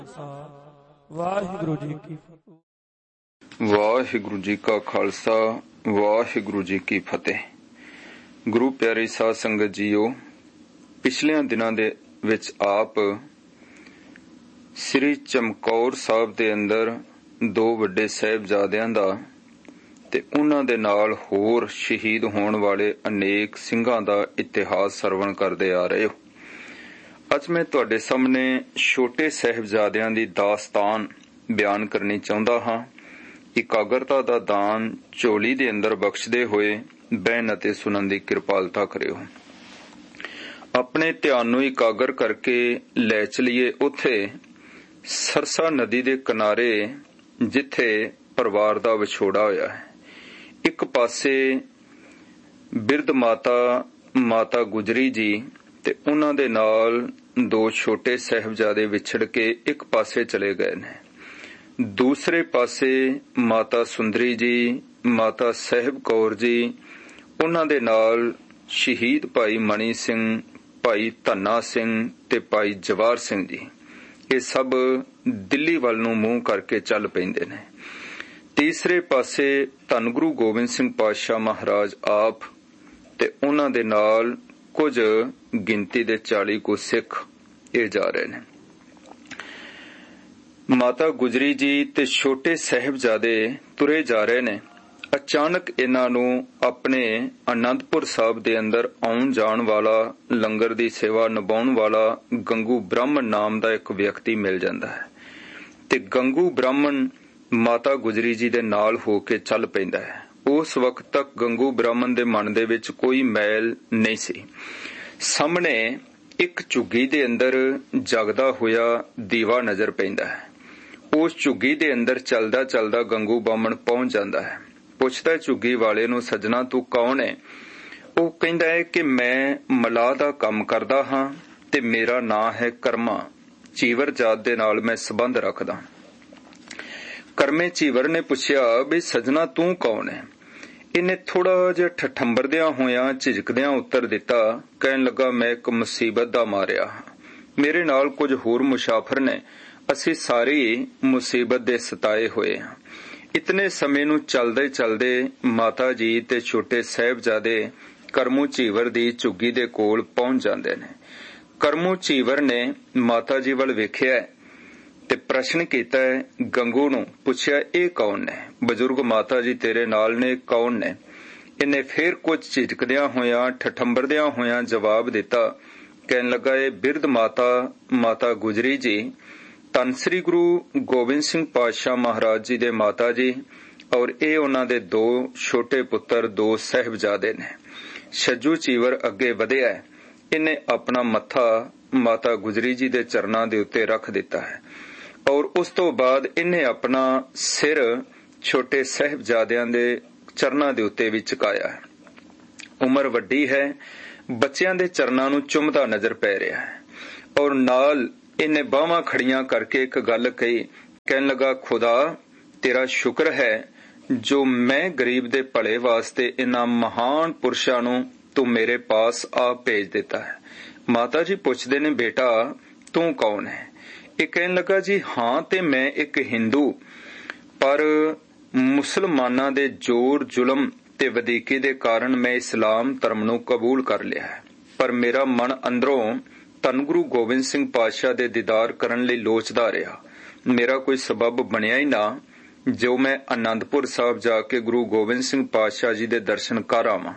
ਵਾਹਿਗੁਰੂ ਜੀ ਕੀ ਫਤਿਹ। ਵਾਹਿਗੁਰੂ ਜੀ ਕਾ ਖਾਲਸਾ, ਵਾਹਿਗੁਰੂ ਜੀ ਕੀ ਫਤਿਹ। ਗੁਰੂ ਪਿਆਰੀ ਸਾਧ ਸੰਗਤ ਜੀਓ, ਪਿਛਲਿਆਂ ਦਿਨਾਂ ਦੇ ਵਿੱਚ ਆਪ ਸ੍ਰੀ ਚਮਕੌਰ ਸਾਹਿਬ ਦੇ ਅੰਦਰ ਦੋ ਵੱਡੇ ਸਾਹਿਬਜ਼ਾਦਿਆਂ ਦਾ ਤੇ ਉਹਨਾਂ ਦੇ ਨਾਲ ਹੋਰ ਸ਼ਹੀਦ ਹੋਣ ਵਾਲੇ ਅਨੇਕ ਸਿੰਘਾਂ ਦਾ ਇਤਿਹਾਸ ਸਰਵਣ ਕਰਦੇ ਆ ਰਹੇ ਹੋ। ਅੱਜ ਮੈਂ ਤੁਹਾਡੇ ਸਾਹਮਣੇ ਛੋਟੇ ਸਾਹਿਬਜ਼ਾਦਿਆਂ ਦੀ ਦਾਸਤਾਨ ਬਿਆਨ ਕਰਨੀ ਚਾਹੁੰਦਾ ਹਾਂ। ਇਕਾਗਰਤਾ ਦਾ ਦਾਨ ਝੋਲੀ ਦੇ ਅੰਦਰ ਬਖਸ਼ਦੇ ਹੋਏ ਬਹਿਣ ਅਤੇ ਸੁਣਨ ਦੀ ਕਿਰਪਾਲਤਾ ਕਰਿਓ। ਆਪਣੇ ਧਿਆਨ ਨੂੰ ਇਕਾਗਰ ਕਰਕੇ ਲੈ ਚਲੀਏ ਉੱਥੇ ਸਰਸਾ ਨਦੀ ਦੇ ਕਿਨਾਰੇ, ਜਿੱਥੇ ਪਰਿਵਾਰ ਦਾ ਵਿਛੋੜਾ ਹੋਇਆ ਹੈ। ਇੱਕ ਪਾਸੇ ਬਿਰਧ ਮਾਤਾ ਗੁਜਰੀ ਜੀ ਤੇ ਉਹਨਾਂ ਦੇ ਨਾਲ ਦੋ ਛੋਟੇ ਸਾਹਿਬਜ਼ਾਦੇ ਵਿਛੜ ਕੇ ਇੱਕ ਪਾਸੇ ਚਲੇ ਗਏ ਨੇ। ਦੂਸਰੇ ਪਾਸੇ ਮਾਤਾ ਸੁੰਦਰੀ ਜੀ, ਮਾਤਾ ਸਾਹਿਬ ਕੌਰ ਜੀ, ਉਹਨਾਂ ਦੇ ਨਾਲ ਸ਼ਹੀਦ ਭਾਈ ਮਣੀ ਸਿੰਘ, ਭਾਈ ਧੰਨਾ ਸਿੰਘ ਤੇ ਭਾਈ ਜਵਾਰ ਸਿੰਘ ਜੀ, ਇਹ ਸਭ ਦਿੱਲੀ ਵੱਲ ਨੂੰ ਮੂੰਹ ਕਰਕੇ ਚੱਲ ਪੈਂਦੇ ਨੇ। ਤੀਸਰੇ ਪਾਸੇ ਧੰਨ ਗੁਰੂ ਗੋਬਿੰਦ ਸਿੰਘ ਪਾਤਸ਼ਾਹ ਮਹਾਰਾਜ ਆਪ ਤੇ ਉਹਨਾਂ ਦੇ ਨਾਲ ਕੁਝ ਗਿਣਤੀ ਦੇ 40 ਕੁ ਸਿੱਖ ਇਹ ਜਾ ਰਹੇ ਨੇ। ਮਾਤਾ ਗੁਜਰੀ ਜੀ ਤੇ ਛੋਟੇ ਸਾਹਿਬਜ਼ਾਦੇ ਤੁਰੇ ਜਾ ਰਹੇ ਨੇ। ਅਚਾਨਕ ਇਹਨਾਂ ਨੂੰ ਆਪਣੇ ਅਨੰਦਪੁਰ ਸਾਹਿਬ ਦੇ ਅੰਦਰ ਆਉਣ ਜਾਣ ਵਾਲਾ, ਲੰਗਰ ਦੀ ਸੇਵਾ ਨਿਭਾਉਣ ਵਾਲਾ ਗੰਗੂ ਬ੍ਰਾਹਮਣ ਨਾਮ ਦਾ ਇੱਕ ਵਿਅਕਤੀ ਮਿਲ ਜਾਂਦਾ ਹੈ ਤੇ ਗੰਗੂ ਬ੍ਰਾਹਮਣ ਮਾਤਾ ਗੁਜਰੀ ਜੀ ਦੇ ਨਾਲ ਹੋ ਕੇ ਚੱਲ ਪੈਂਦਾ ਹੈ। ਉਸ ਵਕਤ ਤੱਕ ਗੰਗੂ ਬ੍ਰਾਹਮਣ ਦੇ ਮਨ ਦੇ ਵਿੱਚ ਕੋਈ ਮੈਲ ਨਹੀਂ ਸੀ। ਸਾਹਮਣੇ ਇੱਕ ਝੁੱਗੀ ਦੇ ਅੰਦਰ ਜਗਦਾ ਹੋਇਆ ਦੀਵਾ ਨਜ਼ਰ ਪੈਂਦਾ ਹੈ। ਉਸ ਝੁੱਗੀ ਦੇ ਅੰਦਰ ਚੱਲਦਾ ਚੱਲਦਾ ਗੰਗੂ ਬ੍ਰਾਹਮਣ ਪਹੁੰਚ ਜਾਂਦਾ ਹੈ। ਪੁੱਛਦਾ ਝੁੱਗੀ ਵਾਲੇ ਨੂੰ, ਸੱਜਣਾ ਤੂੰ ਕੌਣ ਹੈ? ਉਹ ਕਹਿੰਦਾ ਹੈ ਕਿ ਮੈਂ ਮਲਾਹ ਦਾ ਕੰਮ ਕਰਦਾ ਹਾਂ ਤੇ ਮੇਰਾ ਨਾਂ ਹੈ ਕਰਮਾ। ਚੀਵਰ ਜਾਤ ਦੇ ਨਾਲ ਮੈਂ ਸੰਬੰਧ ਰੱਖਦਾ। ਕਰਮੇ ਚੀਵਰ ਨੇ ਪੁੱਛਿਆ ਵੀ ਸੱਜਣਾ ਤੂੰ ਕੌਣ ਹੈ? ਇਹਨੇ ਥੋੜਾ ਜਿਹਾ ਠਠੰਬਰਦਿਆਂ ਹੋਇਆਂ ਝਿਜਕਦਿਆਂ ਉੱਤਰ ਦਿੱਤਾ, ਕਹਿਣ ਲੱਗਾ ਮੈਂ ਇੱਕ ਮੁਸੀਬਤ ਦਾ ਮਾਰਿਆ ਹਾਂ। ਮੇਰੇ ਨਾਲ ਕੁਝ ਹੋਰ ਮੁਸਾਫਰ ਨੇ, ਅਸੀਂ ਸਾਰੇ ਮੁਸੀਬਤ ਦੇ ਸਤਾਏ ਹੋਏ ਹਾਂ। ਇਤਨੇ ਸਮੇਂ ਨੂੰ ਚਲਦੇ ਚਲਦੇ ਮਾਤਾ ਜੀ ਤੇ ਛੋਟੇ ਸਾਹਿਬਜ਼ਾਦੇ ਕਰਮੂ ਚੀਵਰ ਦੀ ਝੁੱਗੀ ਦੇ ਕੋਲ ਪਹੁੰਚ ਜਾਂਦੇ ਨੇ। ਕਰਮੂ ਚੀਵਰ ਨੇ ਮਾਤਾ ਜੀ ਵੱਲ ਵੇਖਿਆ ਤੇ ਪ੍ਰਸ਼ਨ ਕੀਤਾ, ਗੰਗੂ ਨੂੰ ਪੁੱਛਿਆ ਇਹ ਕੌਣ ਨੇ? ਬਜ਼ੁਰਗ ਮਾਤਾ ਜੀ ਤੇਰੇ ਨਾਲ ਨੇ, ਕੌਣ ਨੇ? ਇਹਨੇ ਫੇਰ ਕੁਝ ਝਿਜਕਦਿਆਂ ਹੋਇਆਂ ਠਠੰਬਰਦਿਆਂ ਹੋਇਆਂ ਜਵਾਬ ਦਿੱਤਾ, ਕਹਿਣ ਲੱਗਾ ਇਹ ਬਿਰਧ ਮਾਤਾ ਗੁਜਰੀ ਜੀ, ਧੰਨ ਸ੍ਰੀ ਗੁਰੂ ਗੋਬਿੰਦ ਸਿੰਘ ਪਾਤਸ਼ਾਹ ਮਹਾਰਾਜ ਜੀ ਦੇ ਮਾਤਾ ਜੀ, ਔਰ ਇਹ ਉਹਨਾਂ ਦੇ ਦੋ ਛੋਟੇ ਪੁੱਤਰ, ਦੋ ਸਾਹਿਬਜ਼ਾਦੇ ਨੇ। ਛੱਜੂ ਚੀਵਰ ਅੱਗੇ ਵਧਿਆ, ਇਹਨੇ ਆਪਣਾ ਮੱਥਾ ਮਾਤਾ ਗੁਜਰੀ ਜੀ ਦੇ ਚਰਨਾਂ ਦੇ ਉੱਤੇ ਰੱਖ ਦਿੱਤਾ ਹੈ ਔਰ ਉਸ ਤੋਂ ਬਾਅਦ ਇਹਨੇ ਆਪਣਾ ਸਿਰ ਛੋਟੇ ਸਾਹਿਬਜ਼ਾਦਿਆਂ ਦੇ ਚਰਨਾਂ ਦੇ ਉੱਤੇ ਵੀ ਝੁਕਾਇਆ ਹੈ। ਉਮਰ ਵੱਡੀ ਹੈ, ਬੱਚਿਆਂ ਦੇ ਚਰਨਾਂ ਨੂੰ ਚੁੰਮਦਾ ਨਜ਼ਰ ਪੈ ਰਿਹਾ ਹੈ ਔਰ ਨਾਲ ਇਹਨੇ ਬਾਹਾਂ ਖੜੀਆਂ ਕਰਕੇ ਇੱਕ ਗੱਲ ਕਹੀ, ਕਹਿਣ ਲੱਗਾ ਖੁਦਾ ਤੇਰਾ ਸ਼ੁਕਰ ਹੈ ਜੋ ਮੈਂ ਗਰੀਬ ਦੇ ਭਲੇ ਵਾਸਤੇ ਇਹਨਾਂ ਮਹਾਨ ਪੁਰਸ਼ਾਂ ਨੂੰ ਤੂੰ ਮੇਰੇ ਪਾਸ ਆ ਭੇਜ ਦਿੱਤਾ ਹੈ। ਮਾਤਾ ਜੀ ਪੁੱਛਦੇ ਨੇ ਬੇਟਾ ਤੂੰ ਕੌਣ ਹੈ? ਇਹ ਕਹਿਣ ਲੱਗਾ ਜੀ ਹਾਂ ਤੇ ਮੈਂ ਇੱਕ ਹਿੰਦੂ, ਪਰ ਮੁਸਲਮਾਨਾਂ ਦੇ ਜ਼ੋਰ ਜ਼ੁਲਮ ਤੇ ਵਧੀਕੀ ਦੇ ਕਾਰਨ ਮੈਂ ਇਸਲਾਮ ਧਰਮ ਨੂੰ ਕਬੂਲ ਕਰ ਲਿਆ ਹੈ, ਪਰ ਮੇਰਾ ਮਨ ਅੰਦਰੋਂ ਧੰਨ ਗੁਰੂ ਗੋਬਿੰਦ ਸਿੰਘ ਪਾਤਸ਼ਾਹ ਦੇ ਦੀਦਾਰ ਕਰਨ ਲਈ ਲੋਚਦਾ ਰਿਹਾ। ਮੇਰਾ ਕੋਈ ਸਬਬ ਬਣਿਆ ਹੀ ਨਾ ਜੋ ਮੈਂ ਅਨੰਦਪੁਰ ਸਾਹਿਬ ਜਾ ਕੇ ਗੁਰੂ ਗੋਬਿੰਦ ਸਿੰਘ ਪਾਤਸ਼ਾਹ ਜੀ ਦੇ ਦਰਸ਼ਨ ਕਰ ਆਵਾਂ।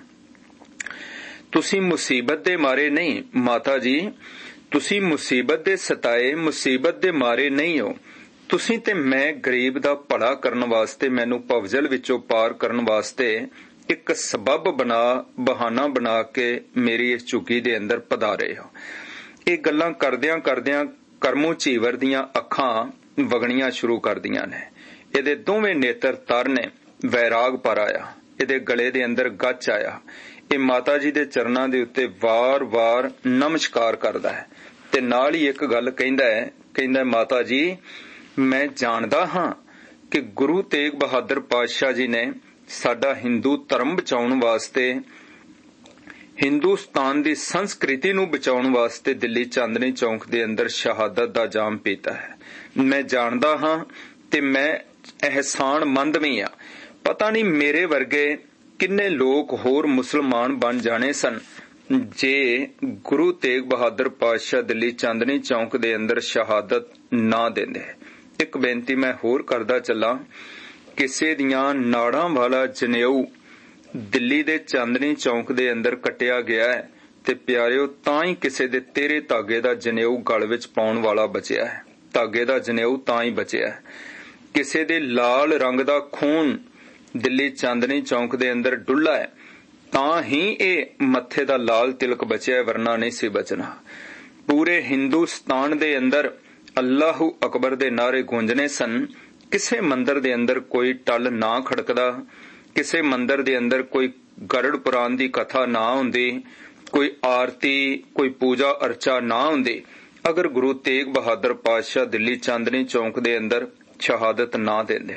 ਤੁਸੀਂ ਮੁਸੀਬਤ ਦੇ ਮਾਰੇ ਨਹੀਂ ਮਾਤਾ ਜੀ, ਤੁਸੀਂ ਮੁਸੀਬਤ ਦੇ ਸਤਾਏ, ਮੁਸੀਬਤ ਦੇ ਮਾਰੇ ਨਹੀਂ ਹੋ। ਤੁਸੀਂ ਤੇ ਮੈਂ ਗਰੀਬ ਦਾ ਭਲਾ ਕਰਨ ਵਾਸਤੇ, ਮੈਨੂੰ ਭਵਜਲ ਵਿੱਚੋਂ ਪਾਰ ਕਰਨ ਵਾਸਤੇ ਇੱਕ ਸਬਬ ਬਹਾਨਾ ਬਣਾ ਕੇ ਮੇਰੀ ਇਸ ਝੁੱਗੀ ਦੇ ਅੰਦਰ ਪਧਾਰੇ ਹੋ। ਇਹ ਗੱਲਾਂ ਕਰਦਿਆਂ ਕਰਦਿਆਂ ਕਰਮੂ ਚੀਵਰ ਦੀਆਂ ਅੱਖਾਂ ਵਗਣੀਆਂ ਸ਼ੁਰੂ ਕਰਦੀਆਂ ਨੇ। ਇਹਦੇ ਦੋਵੇਂ ਨੇਤਰ ਤਰ ਨੇ, ਵੈਰਾਗ ਪਰ ਆਇਆ, ਇਹਦੇ ਗਲੇ ਦੇ ਅੰਦਰ ਗੱਚ ਆਇਆ। ਇਹ ਮਾਤਾ ਜੀ ਦੇ ਚਰਨਾਂ ਦੇ ਉੱਤੇ ਵਾਰ-ਵਾਰ ਨਮਸਕਾਰ ਕਰਦਾ ਹੈ ਤੇ ਨਾਲ ਹੀ ਇੱਕ ਗੱਲ ਕਹਿੰਦਾ ਮਾਤਾ ਜੀ ਮੈਂ ਜਾਣਦਾ ਹਾਂ ਕਿ ਗੁਰੂ ਤੇਗ ਬਹਾਦਰ ਪਾਤਸ਼ਾਹ ਜੀ ਨੇ ਸਾਡਾ ਹਿੰਦੂ ਧਰਮ ਬਚਾਉਣ ਵਾਸਤੇ ਹਿੰਦੁਸਤਾਨ ਦੀ ਸੰਸਕ੍ਰਿਤੀ ਨੂੰ ਬਚਾਉਣ ਵਾਸਤੇ ਦਿੱਲੀ ਚਾਂਦਨੀ ਚੌਂਕ ਦੇ ਅੰਦਰ ਸ਼ਹਾਦਤ ਦਾ ਜਾਮ ਪੀਤਾ ਹੈ। ਮੈਂ ਜਾਣਦਾ ਹਾਂ ਤੇ ਮੈਂ ਅਹਿਸਾਨਮੰਦ ਵੀ ਹਾਂ। ਪਤਾ ਨਹੀਂ ਮੇਰੇ ਵਰਗੇ ਕਿੰਨੇ ਲੋਕ ਹੋਰ ਮੁਸਲਮਾਨ ਬਣ ਜਾਣੇ ਸਨ ਜੇ ਗੁਰੂ ਤੇਗ ਬਹਾਦਰ ਪਾਤਸ਼ਾਹ ਦਿੱਲੀ ਚਾਂਦਨੀ ਚੌਂਕ ਦੇ ਅੰਦਰ ਸ਼ਹਾਦਤ ਨਾ ਦਿੰਦੇ। ਇੱਕ ਬੇਨਤੀ ਮੈਂ ਹੋਰ ਕਰਦਾ ਚੱਲਾਂ, ਕਿਸੇ ਦੀਆਂ ਨਾੜਾਂ ਵਾਲਾ ਜਨੇਊ ਦਿੱਲੀ ਦੇ ਚਾਂਦਨੀ ਚੌਂਕ ਦੇ ਅੰਦਰ ਕੱਟਿਆ ਗਿਆ ਹੈ ਤੇ ਪਿਆਰਿਓ ਤਾਂ ਹੀ ਕਿਸੇ ਦੇ ਤੇਰੇ ਧਾਗੇ ਦਾ ਜਨੇਊ ਗਲ ਵਿੱਚ ਪਾਉਣ ਵਾਲਾ ਬਚਿਆ ਹੈ। ਧਾਗੇ ਦਾ ਜਨੇਊ ਤਾਂ ਹੀ ਬਚਿਆ ਹੈ। ਕਿਸੇ ਦੇ ਲਾਲ ਰੰਗ ਦਾ ਖੂਨ ਦਿੱਲੀ ਚਾਂਦਨੀ ਚੌਂਕ ਦੇ ਅੰਦਰ ਡੁੱਲਾ ਹੈ ਤਾਂ ਹੀ ਇਹ ਮੱਥੇ ਦਾ ਲਾਲ ਤਿਲਕ ਬਚਿਆ, ਵਰਨਾ ਨਹੀਂ ਸੀ ਬਚਣਾ। ਪੂਰੇ ਹਿੰਦੁਸਤਾਨ ਦੇ ਅੰਦਰ ਅੱਲਾਹੂ ਅਕਬਰ ਦੇ ਨਾਰੇ ਗੂੰਜਣੇ ਸਨ। ਕਿਸੇ ਮੰਦਰ ਦੇ ਅੰਦਰ ਕੋਈ ਟੱਲ ਨਾ ਖੜਕਦਾ, ਕਿਸੇ ਮੰਦਰ ਦੇ ਅੰਦਰ ਕੋਈ ਗਰੜ ਪੁਰਾਣ ਦੀ ਕਥਾ ਨਾ ਹੁੰਦੀ, ਕੋਈ ਆਰਤੀ, ਕੋਈ ਪੂਜਾ ਅਰਚਾ ਨਾ ਹੁੰਦੀ, ਅਗਰ ਗੁਰੂ ਤੇਗ ਬਹਾਦਰ ਪਾਤਸ਼ਾਹ ਦਿੱਲੀ ਚਾਂਦਨੀ ਚੌਂਕ ਦੇ ਅੰਦਰ ਸ਼ਹਾਦਤ ਨਾ ਦਿੰਦੇ।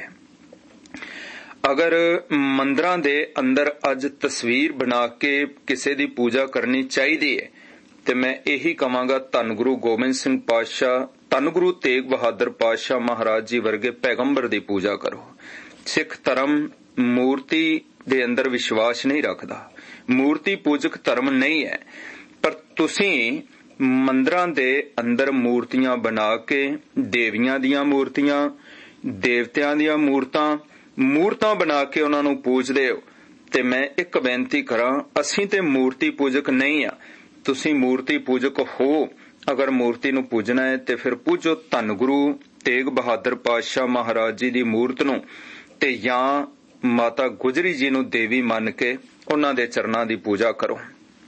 ਅਗਰ ਮੰਦਰਾਂ ਦੇ ਅੰਦਰ ਅੱਜ ਤਸਵੀਰ ਬਣਾ ਕੇ ਕਿਸੇ ਦੀ ਪੂਜਾ ਕਰਨੀ ਚਾਹੀਦੀ ਹੈ ਤੇ ਮੈਂ ਇਹੀ ਕਵਾਂਗਾ, ਧੰਨ ਗੁਰੂ ਗੋਬਿੰਦ ਸਿੰਘ ਪਾਤਸ਼ਾਹ, ਧੰਨ ਗੁਰੂ ਤੇਗ ਬਹਾਦਰ ਪਾਤਸ਼ਾਹ ਮਹਾਰਾਜ ਜੀ ਵਰਗੇ ਪੈਗੰਬਰ ਦੀ ਪੂਜਾ ਕਰੋ। ਸਿੱਖ ਧਰਮ ਮੂਰਤੀ ਦੇ ਅੰਦਰ ਵਿਸ਼ਵਾਸ ਨਹੀਂ ਰੱਖਦਾ, ਮੂਰਤੀ ਪੂਜਕ ਧਰਮ ਨਹੀਂ ਹੈ। ਪਰ ਤੁਸੀਂ ਮੰਦਰਾਂ ਦੇ ਅੰਦਰ ਮੂਰਤੀਆਂ ਬਣਾ ਕੇ, ਦੇਵੀਆਂ ਦੀਆਂ ਮੂਰਤੀਆਂ, ਦੇਵਤਿਆਂ ਦੀਆਂ ਮੂਰਤਾਂ ਬਣਾ ਕੇ ਉਹਨਾਂ ਨੂੰ ਪੂਜਦੇ ਹੋ। ਤੇ ਮੈਂ ਇੱਕ ਬੇਨਤੀ ਕਰਾਂ, ਅਸੀਂ ਤੇ ਮੂਰਤੀ ਪੂਜਕ ਨਹੀਂ ਆ, ਤੁਸੀਂ ਮੂਰਤੀ ਪੂਜਕ ਹੋ। ਅਗਰ ਮੂਰਤੀ ਨੂੰ ਪੂਜਣਾ ਹੈ ਤੇ ਫਿਰ ਪੂਜੋ ਧੰਨ ਗੁਰੂ ਤੇਗ ਬਹਾਦਰ ਪਾਤਸ਼ਾਹ ਮਹਾਰਾਜ ਜੀ ਦੀ ਮੂਰਤ ਨੂੰ, ਤੇ ਜਾਂ ਮਾਤਾ ਗੁਜਰੀ ਜੀ ਨੂੰ ਦੇਵੀ ਮੰਨ ਕੇ ਉਹਨਾਂ ਦੇ ਚਰਨਾਂ ਦੀ ਪੂਜਾ ਕਰੋ।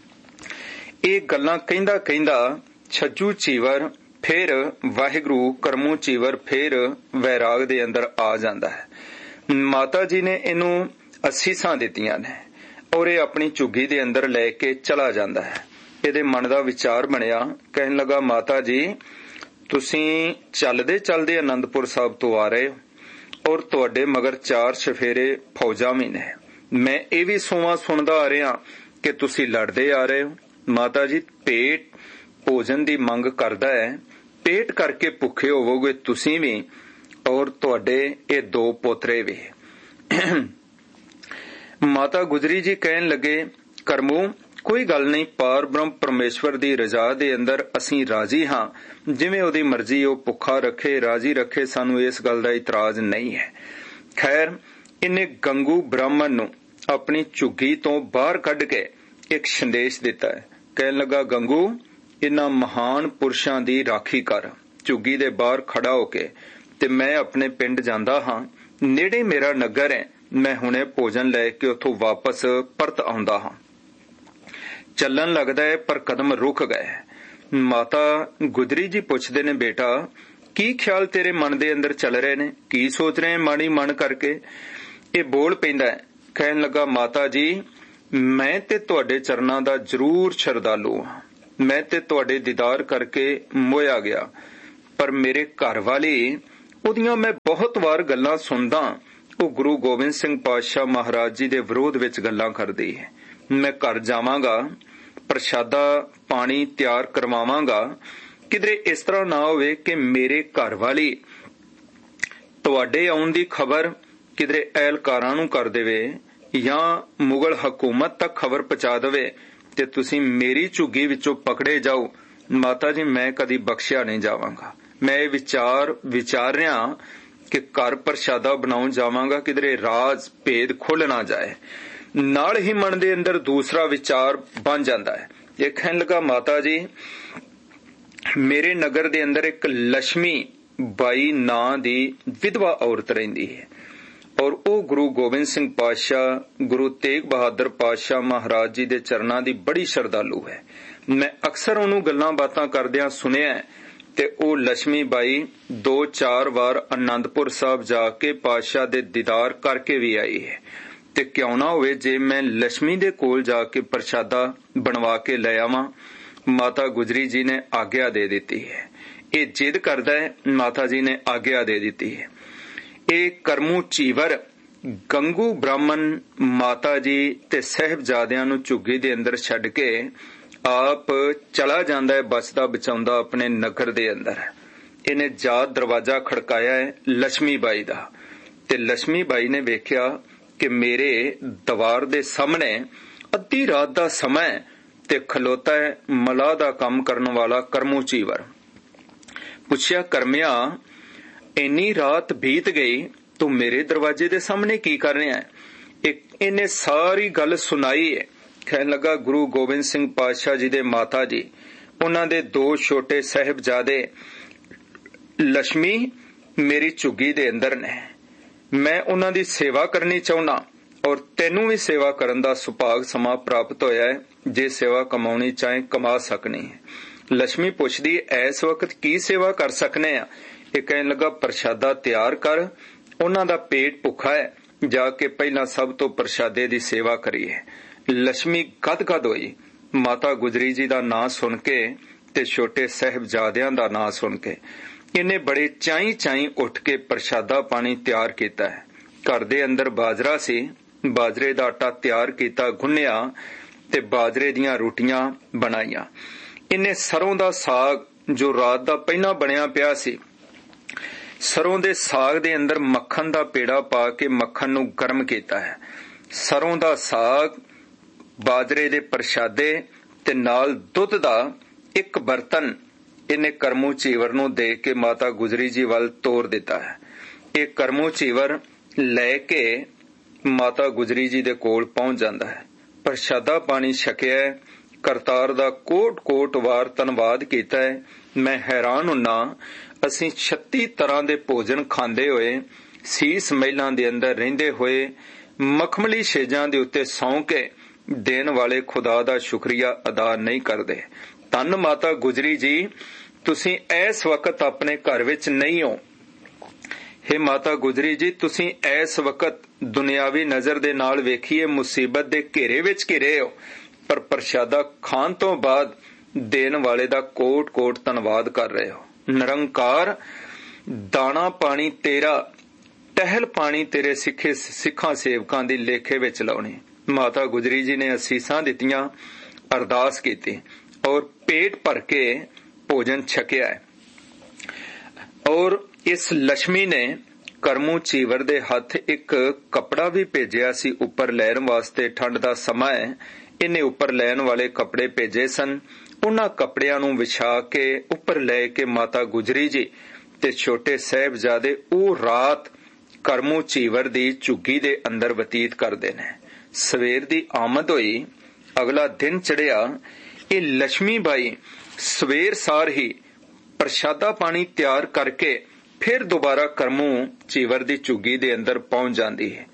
ਇਹ ਗੱਲਾਂ ਕਹਿੰਦਾ ਛੱਜੂ ਚੀਵਰ ਫਿਰ ਵਾਹਿਗੁਰੂ ਕਰਮੂ ਚੀਵਰ ਫਿਰ ਵੈਰਾਗ ਦੇ ਅੰਦਰ ਆ ਜਾਂਦਾ ਹੈ। ਮਾਤਾ ਜੀ ਨੇ ਇਹਨੂੰ ਅਸੀਸਾਂ ਦਿੱਤੀਆਂ ਨੇ ਔਰ ਇਹ ਆਪਣੀ ਝੁੱਗੀ ਦੇ ਅੰਦਰ ਲੈ ਕੇ ਚਲਾ ਜਾਂਦਾ ਹੈ। ਇਹਦੇ ਮਨ ਦਾ ਵਿਚਾਰ ਬਣਿਆ, ਕਹਿਣ ਲੱਗਾ, ਮਾਤਾ ਜੀ ਤੁਸੀਂ ਚੱਲਦੇ ਆਨੰਦਪੁਰ ਸਾਹਿਬ ਤੋਂ ਆ ਰਹੇ ਹੋ ਔਰ ਤੁਹਾਡੇ ਮਗਰ 4 ਚਫੇਰੇ ਫੌਜਾਂ ਵੀ ਨੇ। ਮੈਂ ਇਹ ਵੀ ਸੁਣਦਾ ਆ ਰਿਹਾ ਕਿ ਤੁਸੀਂ ਲੜਦੇ ਆ ਰਹੇ ਹੋ। ਮਾਤਾ ਜੀ ਪੇਟ ਭੋਜਨ ਦੀ ਮੰਗ ਕਰਦਾ ਹੈ, ਪੇਟ ਕਰਕੇ ਭੁੱਖੇ ਹੋਵੋਗੇ ਤੁਸੀਂ ਵੀ ਔਰ ਤੁਹਾਡੇ ਇਹ 2 ਪੋਤਰੇ ਵੀ। ਮਾਤਾ ਗੁਜਰੀ ਜੀ ਕਹਿਣ ਲੱਗੇ, ਕਰਮੂ ਕੋਈ ਗੱਲ ਨਹੀਂ, ਪਾਰ ਬ੍ਰਹਮ ਪਰਮੇਸ਼ਵਰ ਦੀ ਰਜ਼ਾ ਦੇ ਅੰਦਰ ਅਸੀਂ ਰਾਜ਼ੀ ਹਾਂ, ਜਿਵੇਂ ਉਹਦੀ ਮਰਜ਼ੀ ਉਹ ਭੁੱਖਾ ਰੱਖੇ, ਰਾਜ਼ੀ ਰੱਖੇ, ਸਾਨੂੰ ਇਸ ਗੱਲ ਦਾ ਇਤਰਾਜ਼ ਨਹੀਂ ਹੈ। ਖੈਰ, ਇਹਨੇ ਗੰਗੂ ਬ੍ਰਾਹਮਣ ਨੂੰ ਆਪਣੀ ਝੁੱਗੀ ਤੋਂ ਬਾਹਰ ਕੱਢ ਕੇ ਇੱਕ ਸੰਦੇਸ਼ ਦਿੱਤਾ ਹੈ। ਕਹਿਣ ਲੱਗਾ, ਗੰਗੂ ਇਹਨਾਂ ਮਹਾਨ ਪੁਰਸ਼ਾਂ ਦੀ ਰਾਖੀ ਕਰ ਝੁੱਗੀ ਦੇ ਬਾਹਰ ਖੜਾ ਹੋ ਕੇ, ਤੇ ਮੈਂ ਆਪਣੇ ਪਿੰਡ ਜਾਂਦਾ ਹਾਂ, ਨੇੜੇ ਮੇਰਾ ਨਗਰ ਹੈ, ਮੈਂ ਹੁਣੇ ਭੋਜਨ ਲੈ ਕੇ ਉੱਥੋਂ ਵਾਪਸ ਪਰਤ ਆਉਂਦਾ ਹਾਂ। ਚੱਲਣ ਲੱਗਦਾ ਹੈ ਪਰ ਕਦਮ ਰੁਕ ਗਏ। ਮਾਤਾ ਗੁਜਰੀ ਜੀ ਪੁੱਛਦੇ ਨੇ, ਬੇਟਾ ਕੀ ਖਿਆਲ ਤੇਰੇ ਮਨ ਦੇ ਅੰਦਰ ਚੱਲ ਰਹੇ ਨੇ, ਕੀ ਸੋਚ ਰਹੇ ਮਾਣੀ ਮਨ ਕਰਕੇ? ਇਹ ਬੋਲ ਪੈਂਦਾ ਹੈ, ਕਹਿਣ ਲੱਗਾ, ਮਾਤਾ ਜੀ ਮੈਂ ਤੇ ਤੁਹਾਡੇ ਚਰਨਾਂ ਦਾ ਜ਼ਰੂਰ ਸ਼ਰਧਾਲੂ ਹਾਂ, ਮੈਂ ਤੇ ਤੁਹਾਡੇ ਦੀਦਾਰ ਕਰਕੇ ਮੋਇਆ ਗਿਆ, ਪਰ ਮੇਰੇ ਘਰ ਵਾਲੀ, ਉਹਦੀਆਂ ਮੈਂ ਬਹੁਤ ਵਾਰ ਗੱਲਾਂ ਸੁਣਦਾ, ਉਹ ਗੁਰੂ ਗੋਬਿੰਦ ਸਿੰਘ ਪਾਤਸ਼ਾਹ ਮਹਾਰਾਜ ਜੀ ਦੇ ਵਿਰੋਧ ਵਿੱਚ ਗੱਲਾਂ ਕਰਦੀ ਹੈ। ਮੈਂ ਘਰ ਜਾਵਾਂਗਾ, ਪ੍ਰਸ਼ਾਦਾ ਪਾਣੀ ਤਿਆਰ ਕਰਵਾਵਾਂਗਾ, ਕਿਧਰੇ ਇਸ ਤਰ੍ਹਾਂ ਨਾ ਹੋਵੇ ਕਿ ਮੇਰੇ ਘਰ ਵਾਲੀ ਤੁਹਾਡੇ ਆਉਣ ਦੀ ਖਬਰ ਕਿਧਰੇ ਅਹਿਲਕਾਰਾਂ ਨੂੰ ਕਰ ਦੇਵੇ ਜਾਂ ਮੁਗਲ ਹਕੂਮਤ ਤੱਕ ਖਬਰ ਪਹੁੰਚਾ ਦੇਵੇ ਤੇ ਤੁਸੀਂ ਮੇਰੀ ਝੁੱਗੀ ਵਿੱਚੋਂ ਪਕੜੇ ਜਾਓ। ਮਾਤਾ ਜੀ ਮੈਂ ਕਦੀ ਬਖਸ਼ਿਆ ਨਹੀਂ ਜਾਵਾਂਗਾ। ਮੈਂ ਇਹ ਵਿਚਾਰ ਰਿਹਾ ਕਿ ਘਰ ਪ੍ਰਸ਼ਾਦਾ ਬਣਾਉਣ ਜਾਵਾਂਗਾ, ਕਿਧਰੇ ਰਾਜ਼ ਭੇਦ ਖੁੱਲ ਨਾ ਜਾਏ। ਨਾਲ ਹੀ ਮਨ ਦੇ ਅੰਦਰ ਦੂਸਰਾ ਵਿਚਾਰ ਬਣ ਜਾਂਦਾ ਹੈ। ਇਹ ਕਹਿਣ ਲੱਗਾ, ਮਾਤਾ ਜੀ ਮੇਰੇ ਨਗਰ ਦੇ ਅੰਦਰ ਇੱਕ ਲక్ష్ਮੀ ਬਾਈ ਨਾਂ ਦੀ ਵਿਧਵਾ ਔਰਤ ਰਹਿੰਦੀ ਹੈ ਔਰ ਉਹ ਗੁਰੂ ਗੋਬਿੰਦ ਸਿੰਘ ਪਾਤਸ਼ਾਹ ਗੁਰੂ ਤੇਗ ਬਹਾਦਰ ਪਾਤਸ਼ਾਹ ਮਹਾਰਾਜ ਜੀ ਦੇ ਚਰਨਾਂ ਦੀ ਬੜੀ ਸ਼ਰਧਾਲੂ ਹੈ। ਮੈਂ ਅਕਸਰ ਉਹਨੂੰ ਗੱਲਾਂ ਬਾਤਾਂ ਕਰਦਿਆਂ ਸੁਣਿਆ ਤੇ ਉਹ ਲక్ష్ਮੀ ਬਾਈ 2-4 ਵਾਰ ਆਨੰਦਪੁਰ ਸਾਹਿਬ ਜਾ ਕੇ ਪਾਤਸ਼ਾਹ ਦੇ ਦੀਦਾਰ ਕਰਕੇ ਵੀ ਆਈ ਹੈ। ਤੇ ਕਿਉਂ ਨਾ ਹੋਵੇ ਜੇ ਮੈਂ ਲక్ష్ਮੀ ਦੇ ਕੋਲ ਜਾ ਕੇ ਪ੍ਰਸ਼ਾਦਾ ਬਣਵਾ ਕੇ ਲੈ ਆਵਾਂ। ਮਾਤਾ ਗੁਜਰੀ ਜੀ ਨੇ ਆਗਿਆ ਦੇ ਦਿੱਤੀ ਹੈ। ਇਹ ਜਿੱਦ ਕਰਦਾ ਹੈ, ਮਾਤਾ ਜੀ ਨੇ ਆਗਿਆ ਦੇ ਦਿੱਤੀ ਹੈ। ਇਹ ਕਰਮੂ ਚੀਵਰ ਗੰਗੂ ਬ੍ਰਾਹਮਣ ਮਾਤਾ ਜੀ ਤੇ ਸਾਹਿਬਜ਼ਾਦਿਆਂ ਨੂੰ ਝੁੱਗੀ ਦੇ ਅੰਦਰ ਛੱਡ ਕੇ ਆਪ ਚਲਾ ਜਾਂਦਾ ਹੈ, ਬਚਦਾ ਬਚਾਉਂਦਾ ਆਪਣੇ ਨਗਰ ਦੇ ਅੰਦਰ। ਇਹਨੇ ਜਾਤ ਦਰਵਾਜ਼ਾ ਖੜਕਾਇਆ ਹੈ ਲక్ష్ਮੀ ਬਾਈ ਦਾ, ਤੇ ਲక్ష్ਮੀ ਬਾਈ ਨੇ ਵੇਖਿਆ ਕਿ ਮੇਰੇ ਦੀਵਾਰ ਦੇ ਸਾਹਮਣੇ ਅੱਧੀ ਰਾਤ ਦਾ ਸਮਾਂ ਤੇ ਖਲੋਤਾ ਹੈ ਮਲਾਹ ਦਾ ਕੰਮ ਕਰਨ ਵਾਲਾ ਕਰਮੂ ਚੀਵਰ। ਪੁੱਛਿਆ, ਕਰਮਿਆ ਇੰਨੀ ਰਾਤ ਬੀਤ ਗਈ, ਤੂੰ ਮੇਰੇ ਦਰਵਾਜ਼ੇ ਦੇ ਸਾਹਮਣੇ ਕੀ ਕਰ ਰਿਹਾ ਹੈ? ਇਹਨੇ ਸਾਰੀ ਗੱਲ ਸੁਣਾਈ ਹੈ। ਕਹਿਣ ਲੱਗਾ, ਗੁਰੂ ਗੋਬਿੰਦ ਸਿੰਘ ਪਾਤਸ਼ਾਹ ਜੀ ਦੇ ਮਾਤਾ ਜੀ, ਉਹਨਾਂ ਦੇ 2 ਛੋਟੇ ਸਾਹਿਬਜ਼ਾਦੇ ਲక్ష్ਮੀ ਮੇਰੀ ਝੁੱਗੀ ਦੇ ਅੰਦਰ ਨੇ। ਮੈਂ ਉਹਨਾਂ ਦੀ ਸੇਵਾ ਕਰਨੀ ਚਾਹੁੰਦਾ ਔਰ ਤੈਨੂੰ ਵੀ ਸੇਵਾ ਕਰਨ ਦਾ ਸੁਭਾਗ ਸਮਾਂ ਪ੍ਰਾਪਤ ਹੋਇਆ ਹੈ। ਜੇ ਸੇਵਾ ਕਮਾਉਣੀ ਚਾਹੇ ਕਮਾ ਸਕਣੀ ਹੈ। ਲక్ష్ਮੀ ਪੁੱਛਦੀ, ਇਸ ਵਕਤ ਕੀ ਸੇਵਾ ਕਰ ਸਕਨੇ ਆ? ਇਹ ਕਹਿਣ ਲੱਗਾ, ਪ੍ਰਸ਼ਾਦਾ ਤਿਆਰ ਕਰ, ਉਹਨਾਂ ਦਾ ਪੇਟ ਭੁੱਖਾ ਹੈ, ਜਾ ਕੇ ਪਹਿਲਾਂ ਸਭ ਤੋਂ ਪ੍ਰਸ਼ਾਦੇ ਦੀ ਸੇਵਾ ਕਰੀਏ। ਲక్ష్ਮੀ ਗਦਗਦ ਹੋਈ ਮਾਤਾ ਗੁਜਰੀ ਜੀ ਦਾ ਨਾਂ ਸੁਣ ਕੇ ਤੇ ਛੋਟੇ ਸਾਹਿਬਜ਼ਾਦਿਆਂ ਦਾ ਨਾਂ ਸੁਣ ਕੇ। ਇਹਨੇ ਬੜੇ ਚਾਈ ਉੱਠ ਕੇ ਪ੍ਰਸ਼ਾਦਾ ਪਾਣੀ ਤਿਆਰ ਕੀਤਾ ਹੈ। ਘਰ ਦੇ ਅੰਦਰ ਬਾਜਰਾ ਸੀ, ਬਾਜਰੇ ਦਾ ਆਟਾ ਤਿਆਰ ਕੀਤਾ, ਗੁੰਨਿਆ ਤੇ ਬਾਜਰੇ ਦੀਆਂ ਰੋਟੀਆਂ ਬਣਾਈਆਂ। ਇਹਨੇ ਸਰੋਂ ਦਾ ਸਾਗ ਜੋ ਰਾਤ ਦਾ ਪਹਿਲਾਂ ਬਣਿਆ ਪਿਆ ਸੀ, ਸਰੋਂ ਦੇ ਸਾਗ ਦੇ ਅੰਦਰ ਮੱਖਣ ਦਾ ਪੇੜਾ ਪਾ ਕੇ ਮੱਖਣ ਨੂੰ ਗਰਮ ਕੀਤਾ ਹੈ। ਸਰੋਂ ਦਾ ਸਾਗ, ਬਾਜਰੇ ਦੇ ਪ੍ਰਸ਼ਾਦੇ ਤੇ ਨਾਲ ਦੁੱਧ ਦਾ ਇੱਕ ਬਰਤਨ ਇਹਨੇ ਕਰਮੂ ਚੀਵਰ ਨੂੰ ਦੇ ਕੇ ਮਾਤਾ ਗੁਜਰੀ ਜੀ ਵੱਲ ਤੋਰ ਦਿੱਤਾ ਹੈ। ਇਹ ਕਰਮੂ ਚੀਵਰ ਲੈ ਕੇ ਮਾਤਾ ਗੁਜਰੀ ਜੀ ਦੇ ਕੋਲ ਪਹੁੰਚ ਜਾਂਦਾ ਹੈ। ਪ੍ਰਸ਼ਾਦਾ ਪਾਣੀ ਛਕਿਆ, ਕਰਤਾਰ ਦਾ ਕੋਟ ਵਾਰ ਧੰਨਵਾਦ ਕੀਤਾ ਹੈ। ਮੈਂ ਹੈਰਾਨ ਹੁੰਨਾ, ਅਸੀਂ 36 ਤਰ੍ਹਾਂ ਦੇ ਭੋਜਨ ਖਾਂਦੇ ਹੋਏ, ਸੀਸ ਮਹਿਲਾਂ ਦੇ ਅੰਦਰ ਰਹਿੰਦੇ ਹੋਏ, ਮਖਮਲੀ ਛੇਜਾਂ ਦੇ ਉੱਤੇ ਸੌਂ ਕੇ ਦੇਣ ਵਾਲੇ ਖੁਦਾ ਦਾ ਸ਼ੁਕਰੀਆ ਅਦਾ ਨਹੀਂ ਕਰਦੇ। ਧੰਨ ਮਾਤਾ ਗੁਜਰੀ ਜੀ, ਤੁਸੀਂ ਇਸ ਵਕਤ ਆਪਣੇ ਘਰ ਵਿੱਚ ਨਹੀਂ ਹੋ। ਹੇ ਮਾਤਾ ਗੁਜਰੀ ਜੀ, ਤੁਸੀਂ ਇਸ ਵਕਤ ਦੁਨਿਆਵੀ ਨਜ਼ਰ ਦੇ ਨਾਲ ਵੇਖੀਏ ਮੁਸੀਬਤ ਦੇ ਘੇਰੇ ਵਿੱਚ ਘਿਰੇ ਹੋ, ਪਰ ਪ੍ਰਸ਼ਾਦਾ ਖਾਣ ਤੋਂ ਬਾਅਦ ਦੇਣ ਵਾਲੇ ਦਾ ਕੋਟ ਧੰਨਵਾਦ ਕਰ ਰਹੇ ਹੋ। ਨਿਰੰਕਾਰ, ਦਾਣਾ ਪਾਣੀ ਤੇਰਾ, ਟਹਿਲ ਪਾਣੀ ਤੇਰੇ ਸਿੱਖਾਂ ਸੇਵਕਾਂ ਦੀ ਲੇਖੇ ਵਿੱਚ ਲਾਉਣੀ। ਮਾਤਾ ਗੁਜਰੀ ਜੀ ਨੇ ਅਸੀਸਾਂ ਦਿੱਤੀਆਂ, ਅਰਦਾਸ ਕੀਤੀ ਔਰ ਪੇਟ ਭਰ ਕੇ ਭੋਜਨ ਛਕਿਆ ਹੈ। ਔਰ ਇਸ ਲక్ష్ਮੀ ਨੇ ਕਰਮੂ ਚੀਵਰ ਦੇ ਹੱਥ ਇੱਕ ਕੱਪੜਾ ਵੀ ਭੇਜਿਆ ਸੀ ਉੱਪਰ ਲੈਣ ਵਾਸਤੇ। ਠੰਡ ਦਾ ਸਮਾਂ ਹੈ, ਇਹਨੇ ਉੱਪਰ ਲੈਣ ਵਾਲੇ ਕੱਪੜੇ ਭੇਜੇ ਸਨ। ਉਹਨਾਂ ਕੱਪੜਿਆਂ ਨੂੰ ਵਿਛਾ ਕੇ ਉੱਪਰ ਲੈ ਕੇ ਮਾਤਾ ਗੁਜਰੀ ਜੀ ਤੇ ਛੋਟੇ ਸਾਹਿਬਜ਼ਾਦੇ ਉਹ ਰਾਤ ਕਰਮੂ ਚੀਵਰ ਦੀ ਝੁੱਗੀ ਦੇ ਅੰਦਰ ਬਤੀਤ ਕਰਦੇ ਨੇ। ਸਵੇਰ ਦੀ ਆਮਦ ਹੋਈ, ਅਗਲਾ ਦਿਨ ਚੜਿਆ। ਇਹ ਲక్ష్ਮੀ ਬਾਈ ਸਵੇਰ ਸਾਰ ਹੀ ਪ੍ਰਸ਼ਾਦਾ ਪਾਣੀ ਤਿਆਰ ਕਰਕੇ ਫਿਰ ਦੁਬਾਰਾ ਕਰਮੂ ਚੀਵਰ ਦੀ ਝੁੱਗੀ ਦੇ ਅੰਦਰ ਪਹੁੰਚ ਜਾਂਦੀ ਹੈ।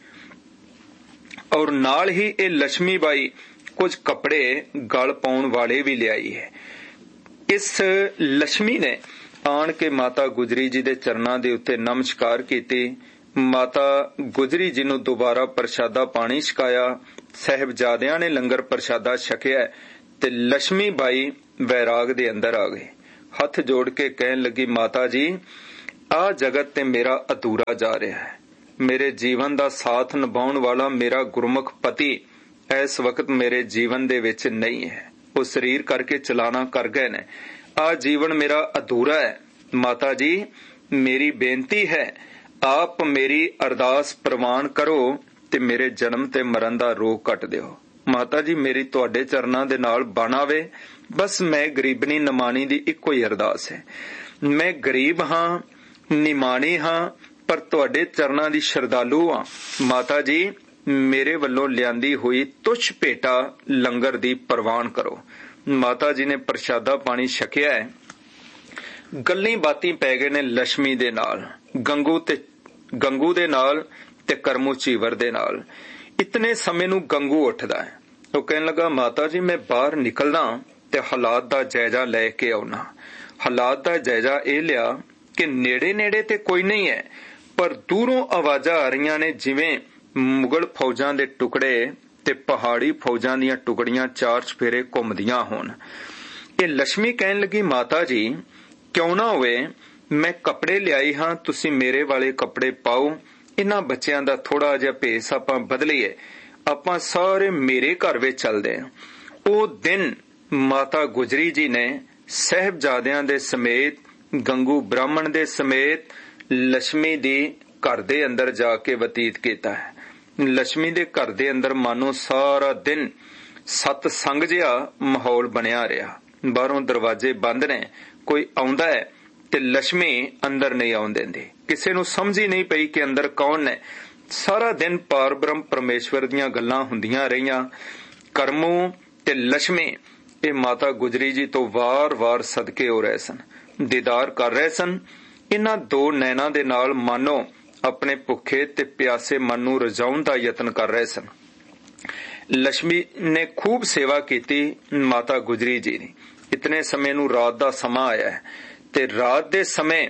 ਔਰ ਨਾਲ ਹੀ ਇਹ ਲక్ష్ਮੀ ਬਾਈ ਕੁਝ ਕੱਪੜੇ ਗਲ ਪਾਉਣ ਵਾਲੇ ਵੀ ਲਿਆਈ ਹੈ। ਇਸ ਲక్ష్ਮੀ ਨੇ ਆਣ ਕੇ ਮਾਤਾ ਗੁਜਰੀ ਜੀ ਦੇ ਚਰਨਾਂ ਦੇ ਉੱਤੇ ਨਮਸਕਾਰ ਕੀਤੀ। ਮਾਤਾ ਗੁਜਰੀ ਜੀ ਨੂੰ ਦੁਬਾਰਾ ਪ੍ਰਸ਼ਾਦਾ ਪਾਣੀ ਛਕਾਇਆ। ਸਾਹਿਬਜ਼ਾਦਿਆਂ ਨੇ ਲੰਗਰ ਪ੍ਰਸ਼ਾਦਾ ਛਕਿਆ ਤੇ ਲక్ష్ਮੀ ਬਾਈ ਵੈਰਾਗ ਦੇ ਅੰਦਰ ਆ ਗਏ। ਹੱਥ ਜੋੜ ਕੇ ਕਹਿਣ ਲੱਗੀ, ਮਾਤਾ ਜੀ, ਆਹ ਜਗਤ ਤੇ ਮੇਰਾ ਅਧੂਰਾ ਜਾ ਰਿਹਾ ਹੈ। ਮੇਰੇ ਜੀਵਨ ਦਾ ਸਾਥ ਨਿਭਾਉਣ ਵਾਲਾ ਮੇਰਾ ਗੁਰਮੁਖ ਪਤੀ ਇਸ ਵਕਤ ਮੇਰੇ ਜੀਵਨ ਦੇ ਵਿੱਚ ਨਹੀਂ ਹੈ। ਉਹ ਸਰੀਰ ਕਰਕੇ ਚਲਾਣਾ ਕਰ ਗਏ ਨੇ। ਆਹ ਜੀਵਨ ਮੇਰਾ ਅਧੂਰਾ ਹੈ। ਮਾਤਾ ਜੀ, ਮੇਰੀ ਬੇਨਤੀ ਹੈ, ਆਪ ਮੇਰੀ ਅਰਦਾਸ ਪ੍ਰਵਾਨ ਕਰੋ ਤੇ ਮੇਰੇ ਜਨਮ ਤੇ ਮਰਨ ਦਾ ਰੋਗ ਕੱਟ ਦਿਓ। ਮਾਤਾ ਜੀ, ਮੇਰੀ ਤੁਹਾਡੇ ਚਰਨਾਂ ਦੇ ਨਾਲ ਬਣ ਆਵੇ। ਬਸ ਮੈਂ ਗਰੀਬਨੀ ਨਿਮਾਣੀ ਦੀ ਇੱਕੋ ਹੀ ਅਰਦਾਸ ਹੈ। ਮੈਂ ਗਰੀਬ ਹਾਂ, ਨਿਮਾਣੀ ਹਾਂ, ਪਰ ਤੁਹਾਡੇ ਚਰਨਾਂ ਦੀ ਸ਼ਰਧਾਲੂ ਹਾਂ। ਮਾਤਾ ਜੀ, ਮੇਰੇ ਵੱਲੋਂ ਲਿਆਂਦੀ ਹੋਈ ਤੁਛ ਭੇਟਾ ਲੰਗਰ ਦੀ ਪ੍ਰਵਾਨ ਕਰੋ। ਮਾਤਾ ਜੀ ਨੇ ਪ੍ਰਸ਼ਾਦਾ ਪਾਣੀ ਛਕਿਆ ਹੈ। ਗੱਲਾਂ ਬਾਤਾਂ ਪੈ ਗਏ ਨੇ ਲక్ష్ਮੀ ਦੇ ਨਾਲ, ਗੰਗੂ ਦੇ ਨਾਲ ਤੇ ਕਰਮੂ ਚੀਵਰ ਦੇ ਨਾਲ। ਇਤਨੇ ਸਮੇਂ ਨੂੰ ਗੰਗੂ ਉੱਠਦਾ ਹੈ। ਉਹ ਕਹਿਣ ਲੱਗਾ, ਮਾਤਾ ਜੀ, ਮੈਂ ਬਾਹਰ ਨਿਕਲਦਾ ਤੇ ਹਾਲਾਤ ਦਾ ਜਾਇਜ਼ਾ ਲੈ ਕੇ ਆਉਣਾ। ਹਾਲਾਤ ਦਾ ਜਾਇਜ਼ਾ ਇਹ ਲਿਆ ਕਿ ਨੇੜੇ ਤੇ ਕੋਈ ਨਹੀਂ ਹੈ, ਪਰ ਦੂਰੋਂ ਆਵਾਜ਼ਾਂ ਆ ਰਹੀਆਂ ਨੇ ਜਿਵੇਂ ਮੁਗਲ ਫੌਜਾਂ ਦੇ ਟੁਕੜੇ ਤੇ ਪਹਾੜੀ ਫੌਜਾਂ ਦੀਆਂ ਟੁਕੜੀਆਂ ਚਾਰ ਚਫੇਰੇ ਘੁੰਮਦੀਆਂ ਹੋਣ। ਇਹ ਲక్ష్ਮੀ ਕਹਿਣ ਲੱਗੀ, ਮਾਤਾ ਜੀ, ਕਿਉਂ ਨਾ ਹੋਵੇ, ਮੈਂ ਕੱਪੜੇ ਲਿਆਈ ਹਾਂ, ਤੁਸੀਂ ਮੇਰੇ ਵਾਲੇ ਕੱਪੜੇ ਪਾਓ। इन्हां बच्चियां दा थोड़ा जिहा भेस आपां बदलीए, आपां सारे मेरे घर विच चलदे हां। ਉਹ दिन माता गुजरी जी ने साहिबजादियां दे समेत, गंगू ब्राह्मण दे समेत लक्ष्मी दी घर दे अंदर जाके बतीत कीता है। लक्ष्मी दे घर दे अंदर मानो सारा दिन सतसंग जिहा माहौल बनिया रहा। बाहरों दरवाजे बंद ने, कोई आउंदा है ते लक्ष्मी अंदर नहीं आउण देंदी। किसे नूं समझ ही नहीं पई कि अंदर कौन ने। सारा दिन पार ब्रह्म परमेश्वर दीयां गल्लां हुंदियां रहियां। करमू ते लक्ष्मी ਇਹ माता गुजरी जी तो वार-वार सदके हो रहे सन, दीदार कर रहे सन। इन्हां दो नैना दे नाल मानो अपने भुखे ते प्यासे मन नूं रजाउण दा यतन कर रहे सन। लक्ष्मी ने खूब सेवा कीती माता गुजरी जी दी। इतने समय नूं रात दा समा आया है ते रात दे समय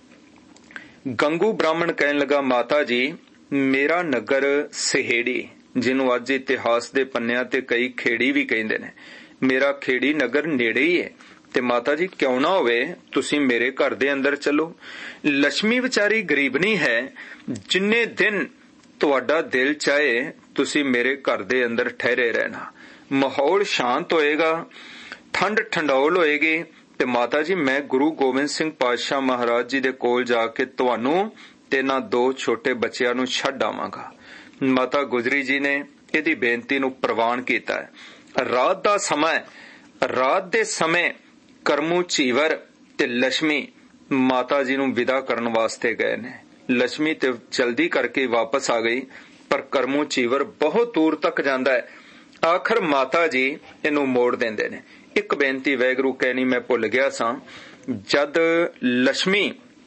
गंगू ब्राह्मण कहन लगा, माता जी मेरा नगर सहेड़ी, जिन्हों अज इतिहास दे पन्नियां ते कई खेड़ी भी कहिंदे ने, मेरा खेड़ी नगर नेड़े ही है ते माता जी क्यों ना होवे तुसी मेरे घर दे अंदर चलो। लक्ष्मी विचारी गरीबनी है, जिन्ने दिन तुहाडा दिल चाहे तुसी मेरे घर दे अंदर ठहरे रहना। माहौल शांत होएगा, ठंड ठंडौल होएगी ते माता जी मैं गुरु गोबिंद सिंह पातशाह महाराज जी दे कोल जाके तुहानू ते ना दो छोटे बच्चियां नू छड्ड आवांगा। माता गुजरी जी ने इहदी बेनती नू प्रवान कीता है। रात दा समय, रात दे समय करमू चीवर ते लक्ष्मी माता जी नू विदा करन वास्ते गए ने। लक्ष्मी ते जल्दी करके वापस आ गई, पर करमू चीवर बहुत दूर तक जांदा है। आखिर माता जी इनू मोड़ देंदे ने। एक बेनती वैगुरू कहनी मैं भुल गया सां। जद लक्ष्मी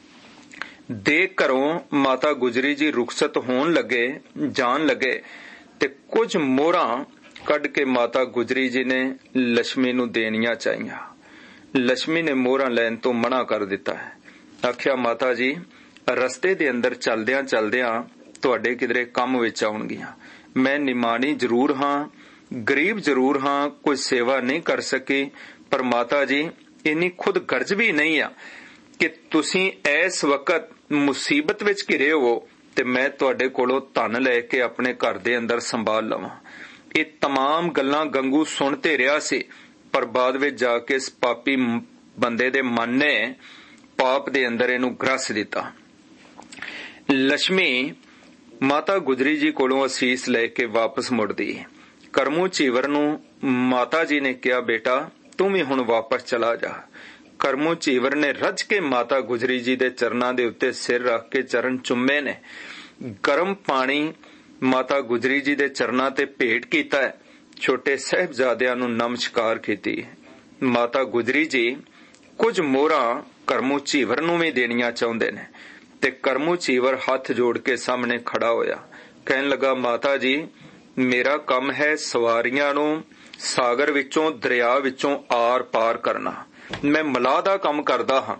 दे घरों माता गुजरी जी रुखसत होण लगे, जान लगे, ते कुछ मोहरां कढ़ के माता गुजरी जी ने लक्ष्मी नू देनियां चाहिए। लक्ष्मी ने मोहरां लैन तो मना कर दिता है। आख्या माता जी रस्ते दे अंदर चलदियां चलदियां तुहाडे किधरे कम विच आउणगियां। मैं निमाणी जरूर हां, गरीब जरूर हां, कोई सेवा नहीं कर सकी, पर माता जी इन्नी खुद गर्ज भी नहीं आ कि तुसी इस वक्त मुसीबत विच घिरे हो ते मैं तुहाडे कोलों धन लैके अपने घर दे अंदर संभाल लवां। ये तमाम गल्लां गंगू सुनते रहा सी, पर बाद विच जाके इस पापी बंदे दे मन ने पाप दे अंदर इनू ग्रस दिता। लक्ष्मी माता गुजरी जी कोलों असीस लेके वापस मुड़दी। करमू चीवर नू माता जी ने कहा, बेटा तू भी हुण वापस चला जा। करमू चीवर ने रज के माता गुजरी जी दे चरनां दे उत्ते सिर रख के चरण चुम्मे ने। गरम पानी माता गुजरी जी दे चरनां ते भेट कीता है। छोटे साहिबजादियां नू नमस्कार कीती। माता गुजरी जी कुछ मोहरां करमू चीवर नू भी देनियां चाहुंदे ने ते करमू चीवर हाथ जोड़ के सामने खड़ा होया। कहन लगा, माता जी मेरा काम है सवारियां नू सागर विचों, दरिया विचों आर पार करना। मैं मलाह दा काम करदा हां।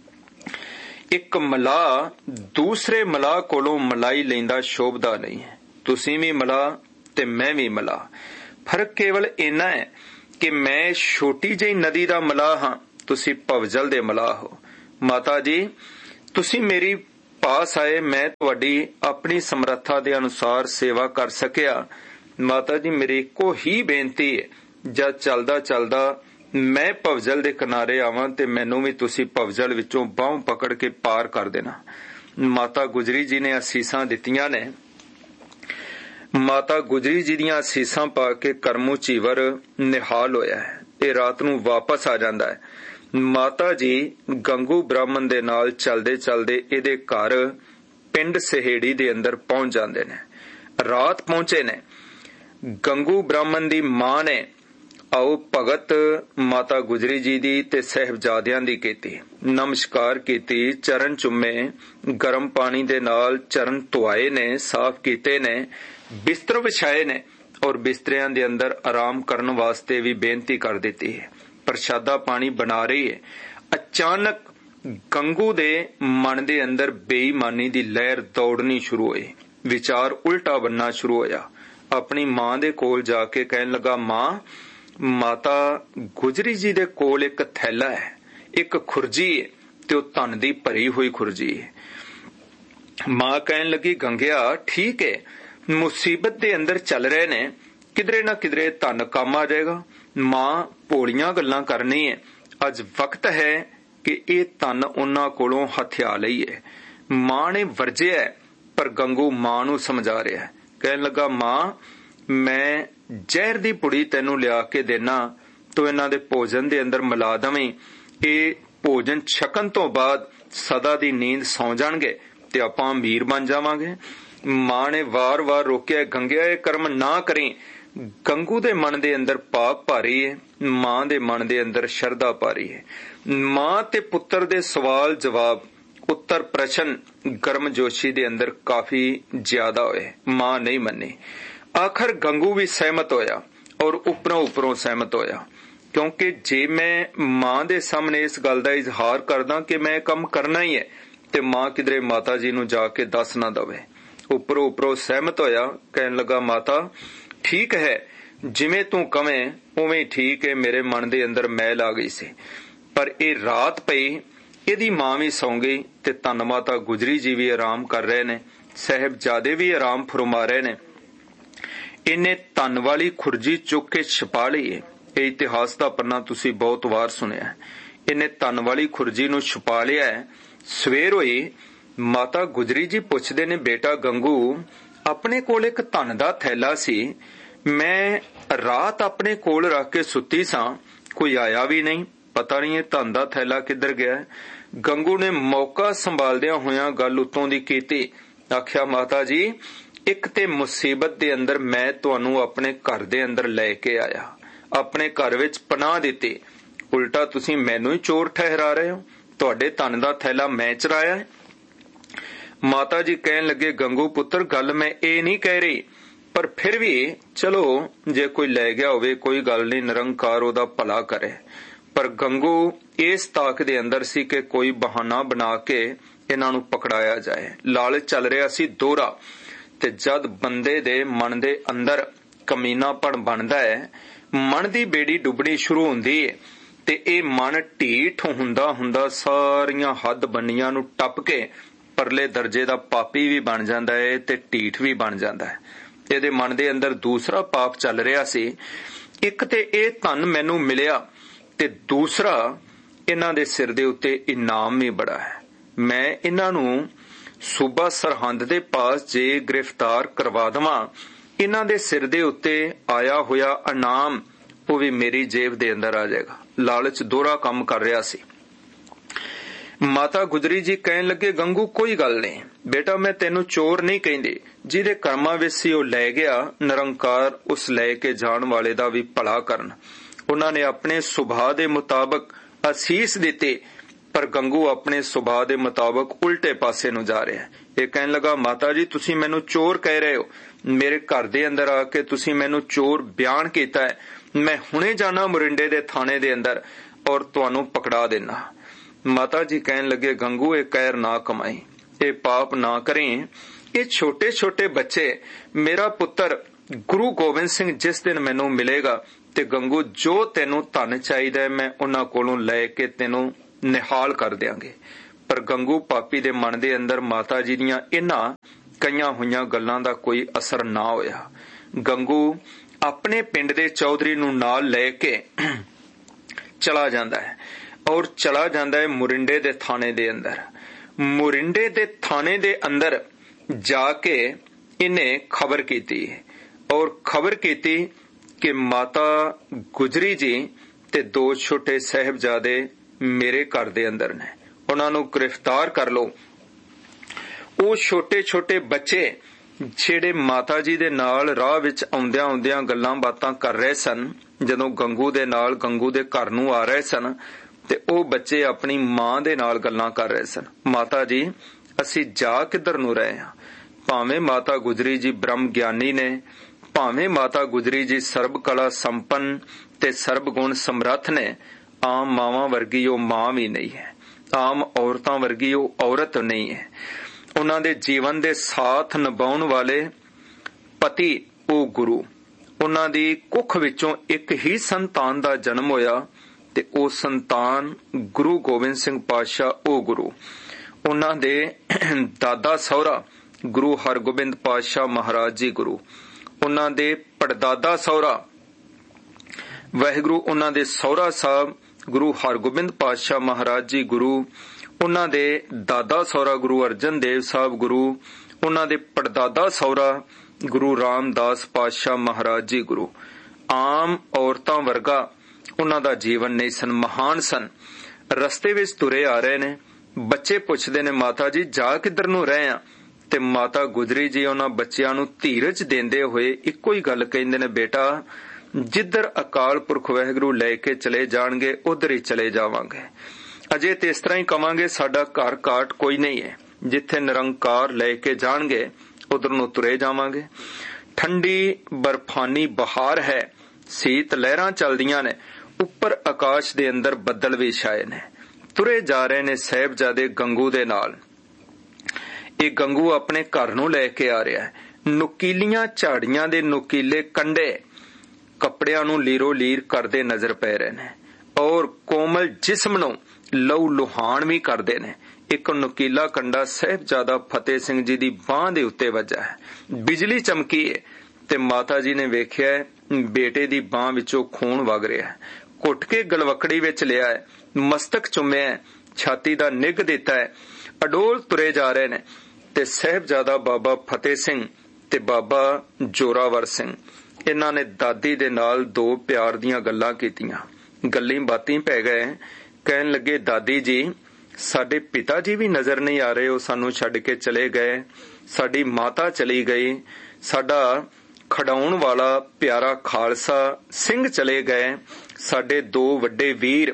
एक मलाह दूसरे मलाह कोलों मलाई लैंदा शोभदा नहीं है। तुसीं भी मलाह ते मैं भी मलाह। फर्क केवल इन्ना है कि मैं छोटी जी नदी दा मलाह हां, तुसीं भवजल दे मलाह हो। माता जी तुसीं मेरी पास आए, मैं तुहाडी अपनी समर्था दे अनुसार सेवा कर सकिया। माता जी मेरी इक्को ही बेनती है, जद चलदा चलदा मैं भवजल दे किनारे आवां ते मैनू भी तुसीं भवजल विचों बाहों पकड़ के पार कर देना। माता गुजरी जी ने असीसां दित्तियां ने। माता गुजरी जी दियां असीसां पा के करमू चीवर निहाल होया है। ये रात नू वापस आ जांदा है। माता जी गंगू ब्राह्मण दे नाल चलदे चलदे इहदे घर पिंड सहेड़ी दे अंदर पहुंच जांदे ने। रात पहुंचे ने। गंगू ब्राह्मण दी मां ने आओ भगत माता गुजरी जी दी ते साहिबजादियां दी कीती। नमस्कार कीती, चरण चुम्मे, गरम पानी दे नाल चरण धुआए ने, साफ कीते ने, बिस्तर विछाए ने और बिस्तरियां दे अंदर आराम करन वास्ते भी बेनती कर दिती है। प्रशादा पानी बना रही है। अचानक गंगू दे मन दे अंदर बेईमानी दी लहर दौड़नी शुरू हुई। विचार उल्टा बनना शुरू होया। अपनी मां दे कोल जाके कहन लगा, मां माता गुजरी जी दे कोल एक थैला है, एक खुरजी है ते ओ धन दी भरी हुई खुरजी है। ਮਾਂ ਕਹਿਣ ਲੱਗੀ, ਗੰਗਿਆ ਠੀਕ ਹੈ, ਮੁਸੀਬਤ ਦੇ ਅੰਦਰ ਚੱਲ ਰਹੇ ਨੇ, ਕਿਧਰੇ ਨਾ ਕਿਧਰੇ ਧਨ ਕੰਮ ਆ ਜਾਏਗਾ। ਮਾਂ ਭੋਲੀਆਂ ਗੱਲਾਂ ਕਰਨੀ ਹੈ, ਅੱਜ ਵਕਤ ਹੈ ਕਿ ਇਹ ਧਨ ਉਹਨਾਂ ਕੋਲੋਂ ਹਥਿਆ ਲਈਏ। ਮਾਂ ਨੇ ਵਰਜਿਆ, ਪਰ ਗੰਗੂ ਮਾਂ ਨੂੰ ਸਮਝਾ ਰਿਹਾ ਹੈ। ਕਹਿਣ ਲੱਗਾ, ਮਾਂ ਮੈਂ ਜ਼ਹਿਰ ਦੀ ਪੁੜੀ ਤੈਨੂੰ ਲਿਆ ਕੇ ਦੇਣਾ, ਤੂੰ ਇਹਨਾਂ ਦੇ ਭੋਜਨ ਦੇ ਅੰਦਰ ਮਿਲਾ ਦਵੇਂ। ਇਹ ਭੋਜਨ ਛਕਣ ਤੋਂ ਬਾਅਦ ਸਦਾ ਦੀ ਨੀਂਦ ਸੌਂ ਜਾਣਗੇ ਤੇ ਆਪਾਂ ਅਮੀਰ ਬਣ ਜਾਵਾਂਗੇ। ਮਾਂ ਨੇ ਵਾਰ-ਵਾਰ ਰੋਕਿਆ, ਗੰਗਿਆ ਇਹ ਕਰਮ ਨਾ ਕਰੀ। ਗੰਗੂ ਦੇ ਮਨ ਦੇ ਅੰਦਰ ਪਾਪ ਭਾਰੀ ਹੈ, ਮਾਂ ਦੇ ਮਨ ਦੇ ਅੰਦਰ ਸ਼ਰਧਾ ਭਾਰੀ ਹੈ। ਮਾਂ ਤੇ ਪੁੱਤਰ ਦੇ ਸਵਾਲ ਜਵਾਬ, ਉੱਤਰ ਪ੍ਰਸ਼ਨ ਗਰਮਜੋਸ਼ੀ ਦੇ ਅੰਦਰ ਕਾਫੀ ਜ਼ਿਆਦਾ ਹੋਏ। ਮਾਂ ਨਹੀਂ ਮੰਨੀ। ਆਖਰ ਗੰਗੂ ਵੀ ਸਹਿਮਤ ਹੋਇਆ ਔਰ ਉੱਪਰੋਂ ਸਹਿਮਤ ਹੋਇਆ, ਕਿਉਂਕਿ ਜੇ ਮੈਂ ਮਾਂ ਦੇ ਸਾਹਮਣੇ ਇਸ ਗੱਲ ਦਾ ਇਜ਼ਹਾਰ ਕਰਦਾ ਕਿ ਮੈਂ ਕੰਮ ਕਰਨਾ ਹੀ ਹੈ ਤੇ ਮਾਂ ਕਿਧਰੇ ਮਾਤਾ ਜੀ ਨੂੰ ਜਾ ਕੇ ਦੱਸ ਨਾ ਦਵੇ। ਉੱਪਰੋਂ ਸਹਿਮਤ ਹੋਇਆ। ਕਹਿਣ ਲੱਗਾ, ਮਾਤਾ ਠੀਕ ਹੈ, ਜਿਵੇਂ ਤੂੰ ਕਵੇਂ ਉਵੇਂ ਠੀਕ ਹੈ। ਮੇਰੇ ਮਨ ਦੇ ਅੰਦਰ ਮੈਲ ਆ ਗਈ ਸੀ, ਪਰ ਇਹ ਰਾਤ ਪਈ, ਇਹਦੀ ਮਾਂ ਵੀ ਸੌਂ ਗਈ ਤੇ ਧੰਨ ਮਾਤਾ ਗੁਜਰੀ ਜੀ ਵੀ ਆਰਾਮ ਕਰ ਰਹੇ ਨੇ, ਸਾਹਿਬਜ਼ਾਦੇ ਵੀ ਆਰਾਮ ਫਰਮਾ ਰਹੇ ਨੇ। ਇਹਨੇ ਧੰਨ ਵਾਲੀ ਖੁਰਜੀ ਚੁੱਕ ਕੇ ਛਪਾ ਲਈ ਹੈ। ਇਹ ਇਤਿਹਾਸ ਦਾ ਪੰਨਾ ਤੁਸੀਂ ਬਹੁਤ ਵਾਰ ਸੁਣਿਆ। ਇਹਨੇ ਧੰਨ ਵਾਲੀ ਖੁਰਜੀ ਨੂੰ ਛੁਪਾ ਲਿਆ ਹੈ। ਸਵੇਰ ਹੋਈ, ਮਾਤਾ ਗੁਜਰੀ ਜੀ ਪੁੱਛਦੇ ਨੇ, ਬੇਟਾ ਗੰਗੂ, ਆਪਣੇ ਕੋਲ ਇੱਕ ਧਨ ਦਾ ਥੈਲਾ ਸੀ, ਮੈਂ ਰਾਤ ਆਪਣੇ ਕੋਲ ਰੱਖ ਕੇ ਸੁੱਤੀ ਸਾਂ, ਕੋਈ ਆਇਆ ਵੀ ਨਹੀਂ, ਪਤਾ ਨਹੀਂ ਇਹ ਧਨ ਦਾ ਥੈਲਾ ਕਿੱਧਰ ਗਿਆ। ਗੰਗੂ ਨੇ ਮੌਕਾ ਸੰਭਾਲਦਿਆਂ ਹੋਇਆਂ ਗੱਲ ਉੱਤੋਂ ਦੀ ਕੀਤੀ। ਆਖਿਆ, ਮਾਤਾ ਜੀ ਇੱਕ ਤੇ ਮੁਸੀਬਤ ਦੇ ਅੰਦਰ ਮੈਂ ਤੁਹਾਨੂੰ ਆਪਣੇ ਘਰ ਦੇ ਅੰਦਰ ਲੈ ਕੇ ਆਇਆ, ਆਪਣੇ ਘਰ ਵਿੱਚ ਪਨਾਹ ਦਿੱਤੀ, ਉਲਟਾ ਤੁਸੀਂ ਮੈਨੂੰ ਹੀ ਚੋਰ ਠਹਿਰਾ ਰਹੇ ਹੋ। ਤੁਹਾਡੇ ਧਨ ਦਾ ਥੈਲਾ ਮੈਂ ਚੁਰਾਇਆ ਹੈ। ਮਾਤਾ ਜੀ ਕਹਿਣ ਲੱਗੇ, ਗੰਗੂ ਪੁੱਤਰ ਗੱਲ ਮੈਂ ਇਹ ਨਹੀਂ ਕਹਿ ਰਹੀ, ਪਰ ਫਿਰ ਵੀ ਚਲੋ ਜੇ ਕੋਈ ਲੈ ਗਿਆ ਹੋਵੇ ਕੋਈ ਗੱਲ ਨਹੀਂ, ਨਿਰੰਕਾਰ ਉਹਦਾ ਭਲਾ ਕਰੇ। ਪਰ ਗੰਗੂ ਇਸ ਤਾਕ ਦੇ ਅੰਦਰ ਸੀ ਕਿ ਕੋਈ ਬਹਾਨਾ ਬਣਾ ਕੇ ਇਹਨਾਂ ਨੂੰ ਪਕੜਾਇਆ ਜਾਏ। ਲਾਲਚ ਚੱਲ ਰਿਹਾ ਸੀ ਦੋਹਰਾ, ਤੇ ਜਦ ਬੰਦੇ ਦੇ ਮਨ ਦੇ ਅੰਦਰ ਕਮੀਨਾਪਣ ਬਣਦਾ ਹੈ, ਮਨ ਦੀ ਬੇੜੀ ਡੁੱਬਣੀ ਸ਼ੁਰੂ ਹੁੰਦੀ ਹੈ ਤੇ ਇਹ ਮਨ ਢੀਠ ਹੁੰਦਾ ਸਾਰੀਆਂ ਹੱਦ ਬੰਨੀਆਂ ਨੂੰ ਟੱਪ ਕੇ ਪਰਲੇ ਦਰਜੇ ਦਾ ਪਾਪੀ ਵੀ ਬਣ ਜਾਂਦਾ ਹੈ ਤੇ ਢੀਠ ਵੀ ਬਣ ਜਾਂਦਾ ਹੈ। ਇਹਦੇ ਮਨ ਦੇ ਅੰਦਰ ਦੂਸਰਾ ਪਾਪ ਚੱਲ ਰਿਹਾ ਸੀ। ਇੱਕ ਤੇ ਇਹ ਧਨ ਮੈਨੂੰ ਮਿਲਿਆ ਤੇ ਦੂਸਰਾ ਇਹਨਾਂ ਦੇ ਸਿਰ ਦੇ ਉੱਤੇ ਇਨਾਮ ਵੀ ਬੜਾ ਹੈ। ਮੈਂ ਇਹਨਾਂ ਨੂੰ ਸੂਬਾ ਸਰਹੰਦ ਦੇ ਪਾਸ ਜੇ ਗ੍ਰਿਫਤਾਰ ਕਰਵਾ ਦੇਵਾਂ, ਇਹਨਾਂ ਦੇ ਸਿਰ ਦੇ ਉੱਤੇ ਆਇਆ ਹੋਇਆ ਇਨਾਮ ਉਹ ਵੀ ਮੇਰੀ ਜੇਬ ਦੇ ਅੰਦਰ ਆ ਜਾਏਗਾ। ਲਾਲਚ ਦੋਹਰਾ ਕੰਮ ਕਰ ਰਿਹਾ ਸੀ। ਮਾਤਾ ਗੁਜਰੀ ਜੀ ਕਹਿਣ ਲੱਗੇ, ਗੰਗੂ ਕੋਈ ਗੱਲ ਨਹੀਂ ਬੇਟਾ, ਮੈਂ ਤੈਨੂੰ ਚੋਰ ਨਹੀਂ ਕਹਿੰਦੀ। ਜਿਹਦੇ ਕਰਮਾਂ ਵਿੱਚ ਸੀ ਉਹ ਲੈ ਗਿਆ, ਨਿਰੰਕਾਰ ਉਸ ਲੈ ਕੇ ਜਾਣ ਵਾਲੇ ਦਾ ਵੀ ਭਲਾ ਕਰਨ। ਉਹਨਾਂ ਨੇ ਆਪਣੇ ਸੁਭਾਅ ਦੇ ਮੁਤਾਬਕ ਅਸੀਸ ਦਿੱਤੀ, ਪਰ ਗੰਗੂ ਆਪਣੇ ਸੁਭਾਅ ਦੇ ਮੁਤਾਬਕ ਉਲਟੇ ਪਾਸੇ ਨੂੰ ਜਾ ਰਿਹਾ। ਇਹ ਕਹਿਣ ਲੱਗਾ, ਮਾਤਾ ਜੀ ਤੁਸੀਂ ਮੈਨੂੰ ਚੋਰ ਕਹਿ ਰਹੇ ਹੋ, ਮੇਰੇ ਘਰ ਦੇ ਅੰਦਰ ਆ ਕੇ ਤੁਸੀਂ ਮੈਨੂੰ ਚੋਰ ਬਿਆਨ ਕੀਤਾ ਹੈ। ਮੈਂ ਹੁਣੇ ਜਾਣਾ ਮੁਰਿੰਡੇ ਦੇ ਥਾਣੇ ਦੇ ਅੰਦਰ ਔਰ ਤੁਹਾਨੂੰ ਪਕੜਾ ਦੇਣਾ। ਮਾਤਾ ਜੀ ਕਹਿਣ ਲੱਗੇ, ਗੰਗੂ ਇਹ ਕਹਿਰ ਨਾ ਕਮਾਈ, ਇਹ ਪਾਪ ਨਾ ਕਰੀਂ। ਇਹ ਛੋਟੇ ਛੋਟੇ ਬੱਚੇ, ਮੇਰਾ ਪੁੱਤਰ ਗੁਰੂ ਗੋਬਿੰਦ ਸਿੰਘ ਜਿਸ ਦਿਨ ਮੈਨੂੰ ਮਿਲੇਗਾ ਤੇ ਗੰਗੂ ਜੋ ਤੈਨੂੰ ਧਨ ਚਾਹੀਦਾ ਹੈ ਮੈਂ ਉਹਨਾਂ ਕੋਲੋਂ ਲੈ ਕੇ ਤੈਨੂੰ ਨਿਹਾਲ ਕਰ ਦਿਆਂਗੇ। ਪਰ ਗੰਗੂ ਪਾਪੀ ਦੇ ਮਨ ਦੇ ਅੰਦਰ ਮਾਤਾ ਜੀ ਦੀਆਂ ਇਹਨਾਂ ਕਈਆਂ ਹੋਈਆਂ ਗੱਲਾਂ ਦਾ ਕੋਈ ਅਸਰ ਨਾ ਹੋਇਆ। ਗੰਗੂ ਆਪਣੇ ਪਿੰਡ ਦੇ ਚੌਧਰੀ ਨੂੰ ਨਾਲ ਲੈ ਕੇ ਚਲਾ ਜਾਂਦਾ ਹੈ ਔਰ ਚਲਾ ਜਾਂਦਾ ਹੈ ਮੁਰਿੰਡੇ ਦੇ ਥਾਣੇ ਦੇ ਅੰਦਰ। ਮੁਰਿੰਡੇ ਦੇ ਥਾਣੇ ਦੇ ਅੰਦਰ ਜਾ ਕੇ ਇਹਨੇ ਖਬਰ ਕੀਤੀ ਔਰ ਖਬਰ ਕੀਤੀ ਕਿ ਮਾਤਾ ਗੁਜਰੀ ਜੀ ਤੇ ਦੋ ਛੋਟੇ ਸਾਹਿਬਜ਼ਾਦੇ ਮੇਰੇ ਘਰ ਦੇ ਅੰਦਰ ਨੇ, ਉਹਨਾਂ ਨੂੰ ਗ੍ਰਿਫਤਾਰ ਕਰ ਲਓ। ਉਹ ਛੋਟੇ ਛੋਟੇ ਬੱਚੇ ਜਿਹੜੇ ਮਾਤਾ ਜੀ ਦੇ ਨਾਲ ਰਾਹ ਵਿੱਚ ਆਉਂਦਿਆਂ ਗੱਲਾਂ ਬਾਤਾਂ ਕਰ ਰਹੇ ਸਨ, ਜਦੋਂ ਗੰਗੂ ਦੇ ਨਾਲ ਗੰਗੂ ਦੇ ਘਰ ਨੂੰ ਆ ਰਹੇ ਸਨ ਤੇ ਉਹ ਬੱਚੇ ਆਪਣੀ ਮਾਂ ਦੇ ਨਾਲ ਗੱਲਾਂ ਕਰ ਰਹੇ ਸਨ। ਮਾਤਾ ਜੀ ਅਸੀਂ ਜਾ ਕਿੱਧਰ ਨੂੰ ਰਹੇ ਹਾਂ? ਭਾਵੇਂ ਮਾਤਾ ਗੁਜਰੀ ਜੀ ਬ੍ਰਹਮ ਗਿਆਨੀ ਨੇ, ਭਾਵੇਂ ਮਾਤਾ ਗੁਜਰੀ ਜੀ ਸਰਬ ਕਲਾ ਸੰਪੰਨ ਤੇ ਸਰਬ ਗੁਣ ਸਮਰੱਥ ਨੇ, ਆਮ ਮਾਵਾਂ ਵਰਗੀ ਉਹ ਮਾਂ ਵੀ ਨਹੀਂ ਹੈ, ਆਮ ਔਰਤਾਂ ਵਰਗੀ ਉਹ ਔਰਤ ਨਹੀਂ ਹੈ। ਉਹਨਾਂ ਦੇ ਜੀਵਨ ਦੇ ਸਾਥ ਨਿਭਾਉਣ ਵਾਲੇ ਪਤੀ ਉਹ ਗੁਰੂ। ਉਹਨਾਂ ਦੀ ਕੁੱਖ ਵਿੱਚੋਂ ਇੱਕ ਹੀ ਸੰਤਾਨ ਦਾ ਜਨਮ ਹੋਇਆ ਤੇ ਉਹ ਸੰਤਾਨ ਗੁਰੂ ਗੋਬਿੰਦ ਸਿੰਘ ਪਾਤਸ਼ਾਹ ਉਹ ਗੁਰੂ। ਉਹਨਾਂ ਦੇ ਦਾਦਾ ਸਹੁਰਾ ਗੁਰੂ ਹਰਗੋਬਿੰਦ ਪਾਤਸ਼ਾਹ ਮਹਾਰਾਜ ਜੀ ਗੁਰੂ, ਉਹਨਾਂ ਦੇ ਪੜਦਾਦਾ ਸਹੁਰਾ ਵਾਹਿਗੁਰੂ, ਉਹਨਾਂ ਦੇ ਸਹੁਰਾ ਸਾਹਿਬ ਗੁਰੂ ਹਰਗੋਬਿੰਦ ਪਾਤਸ਼ਾਹ ਮਹਾਰਾਜ ਜੀ ਗੁਰੂ, ਉਹਨਾਂ ਦੇ ਦਾਦਾ ਸਹੁਰਾ ਗੁਰੂ ਅਰਜਨ ਦੇਵ ਸਾਹਿਬ ਗੁਰੂ, ਉਹਨਾਂ ਦੇ ਪੜਦਾਦਾ ਸਹੁਰਾ ਗੁਰੂ ਰਾਮਦਾਸ ਪਾਤਸ਼ਾਹ ਮਹਾਰਾਜ ਜੀ ਗੁਰੂ। ਆਮ ਔਰਤਾਂ ਵਰਗਾ ਉਹਨਾਂ ਦਾ ਜੀਵਨ ਨਹੀਂ ਸਨ, ਮਹਾਨ ਸਨ। ਰਸਤੇ ਵਿੱਚ ਤੁਰੇ ਆ ਰਹੇ ਨੇ, ਬੱਚੇ ਪੁੱਛਦੇ ਨੇ ਮਾਤਾ ਜੀ ਜਾ ਕਿੱਧਰ ਨੂੰ ਰਹੇ ਆ, ਤੇ ਮਾਤਾ ਗੁਜਰੀ ਜੀ ਉਹਨਾਂ ਬੱਚਿਆਂ ਨੂੰ ਧੀਰਜ ਦਿੰਦੇ ਹੋਏ ਇੱਕੋ ਹੀ ਗੱਲ ਕਹਿੰਦੇ ਨੇ, ਬੇਟਾ ਜਿੱਧਰ ਅਕਾਲ ਪੁਰਖ ਵਾਹਿਗੁਰੂ ਲੈ ਕੇ ਚਲੇ ਜਾਣਗੇ ਉਧਰ ਹੀ ਚਲੇ ਜਾਵਾਂਗੇ। ਅਜੇ ਤੇ ਇਸ ਤਰ੍ਹਾਂ ਹੀ ਕਵਾਂਗੇ ਸਾਡਾ ਘਰ ਕਾਟ ਕੋਈ ਨਹੀਂ ਹੈ, ਜਿੱਥੇ ਨਿਰੰਕਾਰ ਲੈ ਕੇ ਜਾਣਗੇ ਉਧਰ ਨੂੰ ਤੁਰੇ ਜਾਵਾਂਗੇ। ਠੰਡੀ ਬਰਫਾਨੀ ਬਹਾਰ ਹੈ, ਸੀਤ ਲਹਿਰਾਂ ਚੱਲਦੀਆਂ ਨੇ, ਉੱਪਰ ਆਕਾਸ਼ ਦੇ ਅੰਦਰ ਬੱਦਲ ਵੀ ਛਾਏ ਨੇ। ਤੁਰੇ ਜਾ ਰਹੇ ਨੇ ਸਾਹਿਬਜ਼ਾਦੇ ਗੰਗੂ ਦੇ ਨਾਲ। ਇਹ ਗੰਗੂ ਆਪਣੇ ਘਰ ਨੂੰ ਲੈ ਕੇ ਆ ਰਿਹਾ ਹੈ। ਨੁਕੀਲੀਆਂ ਝਾੜੀਆਂ ਦੇ ਨੁਕੀਲੇ ਕੰਡੇ ਕੱਪੜਿਆਂ ਨੂੰ ਲੀਰੋ ਲੀਰ ਕਰਦੇ ਨਜ਼ਰ ਪੈ ਰਹੇ ਨੇ, ਔਰ ਕੋਮਲ ਜਿਸਮ ਨੂੰ ਲਹੂ ਲੁਹਾਨ ਵੀ ਕਰਦੇ ਨੇ। ਇੱਕ ਨੁਕੀਲਾ ਕੰਡਾ ਸਾਹਿਬਜ਼ਾਦਾ ਫਤਿਹ ਸਿੰਘ ਜੀ ਦੀ ਬਾਂਹ ਦੇ ਉੱਤੇ ਵੱਜਾ ਹੈ, ਬਿਜਲੀ ਚਮਕੀ ਹੈ ਤੇ ਮਾਤਾ ਜੀ ਨੇ ਵੇਖਿਆ ਬੇਟੇ ਦੀ ਬਾਂਹ ਵਿੱਚੋਂ ਖੂਨ ਵਗ ਰਿਹਾ ਹੈ। ਘੁੱਟ ਕੇ ਗਲਵਕੜੀ ਵਿੱਚ ਲਿਆ ਹੈ, ਮਸਤਕ ਚੁੰਮਿਆ, ਛਾਤੀ ਦਾ ਨਿੱਘ ਦਿੱਤਾ ਹੈ। ਅਡੋਲ ਤੁਰੇ ਜਾ ਰਹੇ ਨੇ ਤੇ ਸਾਹਿਬਜ਼ਾਦਾ ਬਾਬਾ ਫਤਿਹ ਸਿੰਘ ਤੇ ਬਾਬਾ ਜੋਰਾਵਰ ਸਿੰਘ, ਇਹਨਾਂ ਨੇ ਦਾਦੀ ਦੇ ਨਾਲ ਦੋ ਪਿਆਰ ਦੀਆਂ ਗੱਲਾਂ ਕੀਤੀਆਂ। ਗੱਲਾਂ ਬਾਤਾਂ ਪੈ ਗਏ। ਕਹਿਣ ਲੱਗੇ ਦਾਦੀ ਜੀ ਸਾਡੇ ਪਿਤਾ ਜੀ ਵੀ ਨਜ਼ਰ ਨਹੀਂ ਆ ਰਹੇ, ਉਹ ਸਾਨੂੰ ਛੱਡ ਕੇ ਚਲੇ ਗਏ, ਸਾਡੀ ਮਾਤਾ ਚਲੀ ਗਈ, ਸਾਡਾ ਖੜਾਉਣ ਵਾਲਾ ਪਿਆਰਾ ਖਾਲਸਾ ਸਿੰਘ ਚਲੇ ਗਏ, ਸਾਡੇ ਦੋ ਵੱਡੇ ਵੀਰ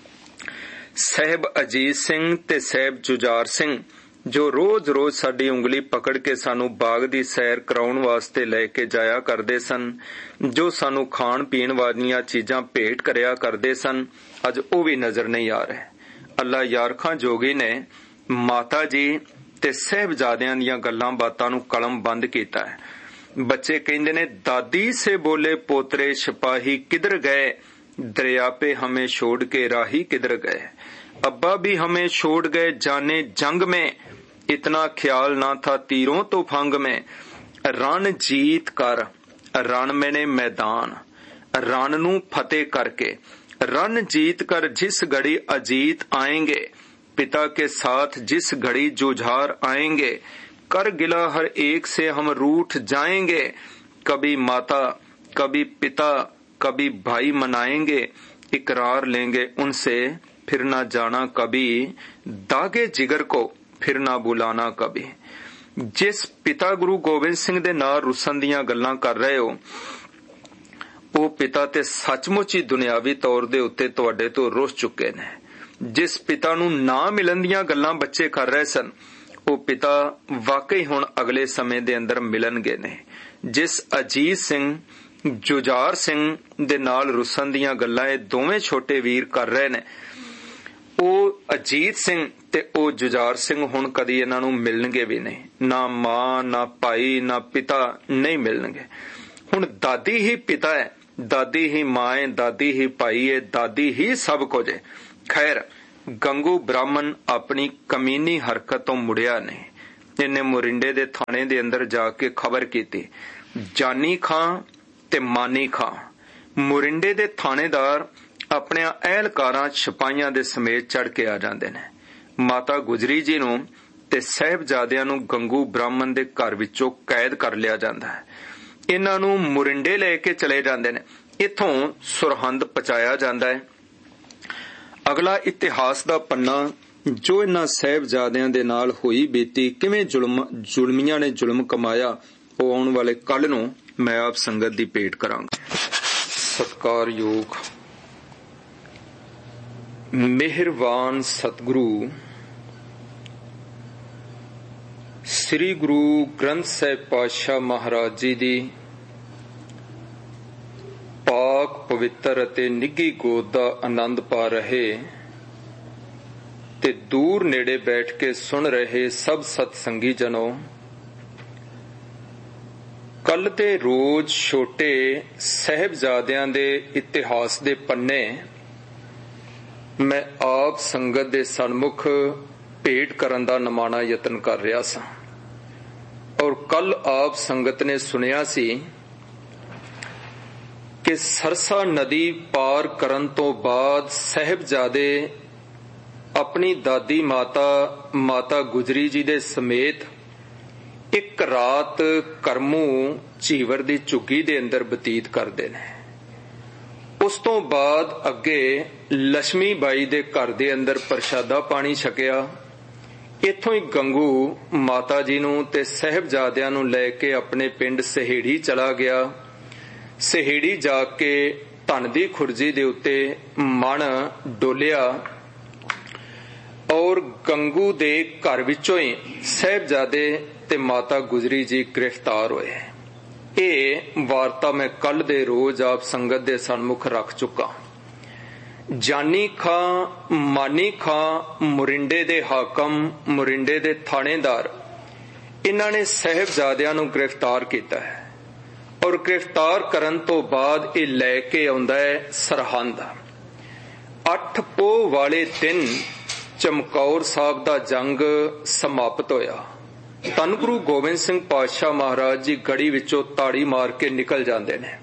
ਸਾਹਿਬ ਅਜੀਤ ਸਿੰਘ ਤੇ ਸਾਹਿਬ ਜੁਝਾਰ ਸਿੰਘ ਜੋ ਰੋਜ਼-ਰੋਜ਼ ਸਾਡੀ ਉਂਗਲੀ ਪਕੜ ਕੇ ਸਾਨੂੰ ਬਾਗ ਦੀ ਸੈਰ ਕਰਾਉਣ ਵਾਸਤੇ ਲੈ ਕੇ ਜਾਇਆ ਕਰਦੇ ਸਨ, ਜੋ ਸਾਨੂੰ ਖਾਣ ਪੀਣ ਵਾਲੀਆਂ ਚੀਜ਼ਾਂ ਭੇਟ ਕਰਿਆ ਕਰਦੇ ਸਨ, ਅੱਜ ਉਹ ਵੀ ਨਜ਼ਰ ਨਹੀਂ ਆ ਰਹੇ। ਅੱਲਾ ਯਾਰਖਾਂ ਜੋਗੀ ਨੇ ਮਾਤਾ ਜੀ ਤੇ ਸਾਹਿਬਜ਼ਾਦਿਆਂ ਦੀਆਂ ਗੱਲਾਂ ਬਾਤਾਂ ਨੂੰ ਕਲਮ ਬੰਦ ਕੀਤਾ ਹੈ। ਬੱਚੇ ਕਹਿੰਦੇ ਨੇ ਦਾਦੀ ਸੇ ਬੋਲੇ ਪੋਤਰੇ ਸਿਪਾਹੀ ਕਿਧਰ ਗਏ, दरिया पे हमें छोड़ के राही किधर गए, अब्बा भी हमें छोड़ गए जाने जंग में, इतना ख्याल ना था तीरों तो फंग में, रण जीत कर रण मैंने मैदान, रण नू फतेह करके रण जीत कर जिस घड़ी अजीत आएंगे, पिता के साथ जिस घड़ी जुझार आएंगे, कर गिला हर एक से हम रूठ जाएंगे, कभी माता कभी पिता कभी भाई मनाएंगे, इकरार लेंगे उनसे फिर ना जाना कभी, दागे जिगर को फिर ना बुलाना कभी। जिस पिता गुरु गोबिंद सिंह दे नाल रुसन दियां गल्लां कर रहे हो, ਉਹ ਪਿਤਾ ਤੇ ਸੱਚਮੁੱਚ ਹੀ ਦੁਨਿਆਵੀ ਤੌਰ ਦੇ ਉੱਤੇ ਤੁਹਾਡੇ ਤੋਂ ਰੁੱਸ ਚੁੱਕੇ ਨੇ। ਜਿਸ ਪਿਤਾ ਨੂੰ ਨਾ ਮਿਲਣ ਦੀਆਂ ਗੱਲਾਂ ਬੱਚੇ ਕਰ ਰਹੇ ਸਨ, ਉਹ ਪਿਤਾ ਵਾਕਈ ਹੁਣ ਅਗਲੇ ਸਮੇਂ ਦੇ ਅੰਦਰ ਮਿਲਣਗੇ ਨੇ। ਜਿਸ ਅਜੀਤ ਸਿੰਘ ਜੁਝਾਰ ਸਿੰਘ ਦੇ ਨਾਲ ਰੁੱਸਣ ਦੀਆਂ ਗੱਲਾਂ ਇਹ ਦੋਵੇਂ ਛੋਟੇ ਵੀਰ ਕਰ ਰਹੇ ਨੇ, ਉਹ ਅਜੀਤ ਸਿੰਘ ਤੇ ਉਹ ਜੁਝਾਰ ਸਿੰਘ ਹੁਣ ਕਦੀ ਇਹਨਾਂ ਨੂੰ ਮਿਲਣਗੇ ਵੀ ਨਹੀਂ। ਨਾ ਮਾਂ ਨਾ ਭਾਈ ਨਾ ਪਿਤਾ ਨਹੀਂ ਮਿਲਣਗੇ। ਹੁਣ ਦਾਦੀ ਹੀ ਪਿਤਾ ਹੈ, ਦਾਦੀ ਹੀ ਮਾਂ ਹੈ, ਦਾਦੀ ਹੀ ਭਾਈ ਹੈ, ਦਾਦੀ ਹੀ ਸਭ ਕੁਝ ਹੈ। ਖੈਰ ਗੰਗੂ ਬ੍ਰਾਹਮਣ ਆਪਣੀ ਕਮੀਨੀ ਹਰਕਤ ਤੋਂ ਮੁੜਿਆ ਨਹੀਂ। ਇਹਨੇ ਮੋਰਿੰਡੇ ਦੇ ਥਾਣੇ ਦੇ ਅੰਦਰ ਜਾ ਕੇ ਖਬਰ ਕੀਤੀ। ਜਾਨੀ ਖਾਂ ਤੇ ਮਾਨੀ ਖਾਂ ਮੋਰਿੰਡੇ ਦੇ ਥਾਣੇਦਾਰ ਆਪਣੀਆਂ ਅਹਿਲਕਾਰਾਂ ਸਿਪਾਹੀਆਂ ਦੇ ਸਮੇਤ ਚੜ ਕੇ ਆ ਜਾਂਦੇ ਨੇ। ਮਾਤਾ ਗੁਜਰੀ ਜੀ ਨੂੰ ਤੇ ਸਾਹਿਬਜ਼ਾਦਿਆਂ ਨੂੰ ਗੰਗੂ ਬ੍ਰਾਹਮਣ ਦੇ ਘਰ ਵਿੱਚੋਂ ਕੈਦ ਕਰ ਲਿਆ ਜਾਂਦਾ ਹੈ। ਇਹਨਾਂ ਨੂੰ ਮੋਰਿੰਡੇ ਲੈ ਕੇ ਚਲੇ ਜਾਂਦੇ ਨੇ। ਇੱਥੋਂ ਸਰਹੰਦ ਪਹੁੰਚਾਇਆ ਜਾਂਦਾ ਹੈ। ਅਗਲਾ ਇਤਿਹਾਸ ਦਾ ਪੰਨਾ ਜੋ ਇਹਨਾਂ ਸਾਹਿਬਜ਼ਾਦਿਆਂ ਦੇ ਨਾਲ ਹੋਈ ਬੀਤੀ, ਕਿਵੇਂ ਜ਼ੁਲਮੀਆਂ ਨੇ ਜ਼ੁਲਮ ਕਮਾਇਆ, ਉਹ ਆਉਣ ਵਾਲੇ ਕੱਲ ਨੂੰ ਮੈਂ ਆਪ ਸੰਗਤ ਦੀ ਭੇਟ ਕਰਾਂਗਾ। ਸਤਿਕਾਰਯੋਗ ਮਿਹਰਬਾਨ ਸਤਿਗੁਰੂ ਸ੍ਰੀ ਗੁਰੂ ਗ੍ਰੰਥ ਸਾਹਿਬ ਪਾਤਸ਼ਾਹ ਮਹਾਰਾਜ ਜੀ ਦੀ ਪਾਕ ਪਵਿੱਤਰ ਅਤੇ ਨਿੱਘੀ ਗੋਦ ਦਾ ਆਨੰਦ ਪਾ ਰਹੇ ਤੇ ਦੂਰ ਨੇੜੇ ਬੈਠ ਕੇ ਸੁਣ ਰਹੇ ਸਭ ਸਤਸੰਗੀ ਜਨੋ, ਕੱਲ ਤੇ ਰੋਜ਼ ਛੋਟੇ ਸਾਹਿਬਜ਼ਾਦਿਆਂ ਦੇ ਇਤਿਹਾਸ ਦੇ ਪੰਨੇ ਮੈਂ ਆਪ ਸੰਗਤ ਦੇ ਸਨਮੁਖ ਭੇਟ ਕਰਨ ਦਾ ਨਿਮਾਣਾ ਯਤਨ ਕਰ ਰਿਹਾ ਸਾਂ ਔਰ ਕੱਲ ਆਪ ਸੰਗਤ ਨੇ ਸੁਣਿਆ ਸੀ ਕਿ ਸਰਸਾ ਨਦੀ ਪਾਰ ਕਰਨ ਤੋਂ ਬਾਅਦ ਸਾਹਿਬਜ਼ਾਦੇ ਆਪਣੀ ਦਾਦੀ ਮਾਤਾ ਗੁਜਰੀ ਜੀ ਦੇ ਸਮੇਤ ਇੱਕ ਰਾਤ ਕਰਮੂ ਝੀਵਰ ਦੀ ਝੁੱਗੀ ਦੇ ਅੰਦਰ ਬਤੀਤ ਕਰਦੇ ਨੇ। ਉਸ ਤੋਂ ਬਾਅਦ ਅੱਗੇ ਲక్ష్ਮੀ ਬਾਈ ਦੇ ਘਰ ਦੇ ਅੰਦਰ ਪ੍ਰਸ਼ਾਦਾ ਪਾਣੀ ਛਕਿਆ। ਇੱਥੋਂ ਹੀ ਗੰਗੂ ਮਾਤਾ ਜੀ ਨੂੰ ਤੇ ਸਾਹਿਬਜ਼ਾਦਿਆਂ ਨੂੰ ਲੈ ਕੇ ਆਪਣੇ ਪਿੰਡ ਸਹੇੜੀ ਚਲਾ ਗਿਆ। ਸਹੇੜੀ ਜਾ ਕੇ ਧਨ ਦੀ ਖੁਰਜੀ ਦੇ ਉੱਤੇ ਮਣ ਡੋਲਿਆ ਔਰ ਗੰਗੂ ਦੇ ਘਰ ਵਿੱਚੋਂ ਹੀ ਸਾਹਿਬਜ਼ਾਦੇ ਤੇ ਮਾਤਾ ਗੁਜਰੀ ਜੀ ਗ੍ਰਿਫਤਾਰ ਹੋਏ। ਇਹ ਵਾਰਤਾ ਮੈਂ ਕੱਲ ਦੇ ਰੋਜ਼ ਆਪ ਸੰਗਤ ਦੇ ਸਨਮੁਖ ਰੱਖ ਚੁੱਕਾ। ਜਾਨੀ ਖਾਂ, ਮਾਨੀ ਖਾਂ, ਮੁਰਿੰਡੇ ਦੇ ਹਾਕਮ, ਮੁਰਿੰਡੇ ਦੇ ਥਾਣੇਦਾਰ, ਇਹਨਾਂ ਨੇ ਸਾਹਿਬਜ਼ਾਦਿਆਂ ਨੂੰ ਗ੍ਰਿਫਤਾਰ ਕੀਤਾ ਹੈ ਔਰ ਗ੍ਰਿਫਤਾਰ ਕਰਨ ਤੋਂ ਬਾਅਦ ਇਹ ਲੈ ਕੇ ਆਉਂਦਾ ਹੈ ਸਰਹੰਦ। 8 ਪੋਹ ਵਾਲੇ ਦਿਨ ਚਮਕੌਰ ਸਾਹਿਬ ਦਾ ਜੰਗ ਸਮਾਪਤ ਹੋਇਆ। ਧੰਨ ਗੁਰੂ ਗੋਬਿੰਦ ਸਿੰਘ ਪਾਤਸ਼ਾਹ ਮਹਾਰਾਜ ਜੀ ਗੜੀ ਵਿੱਚੋਂ ਤਾੜੀ ਮਾਰ ਕੇ ਨਿਕਲ ਜਾਂਦੇ ਨੇ।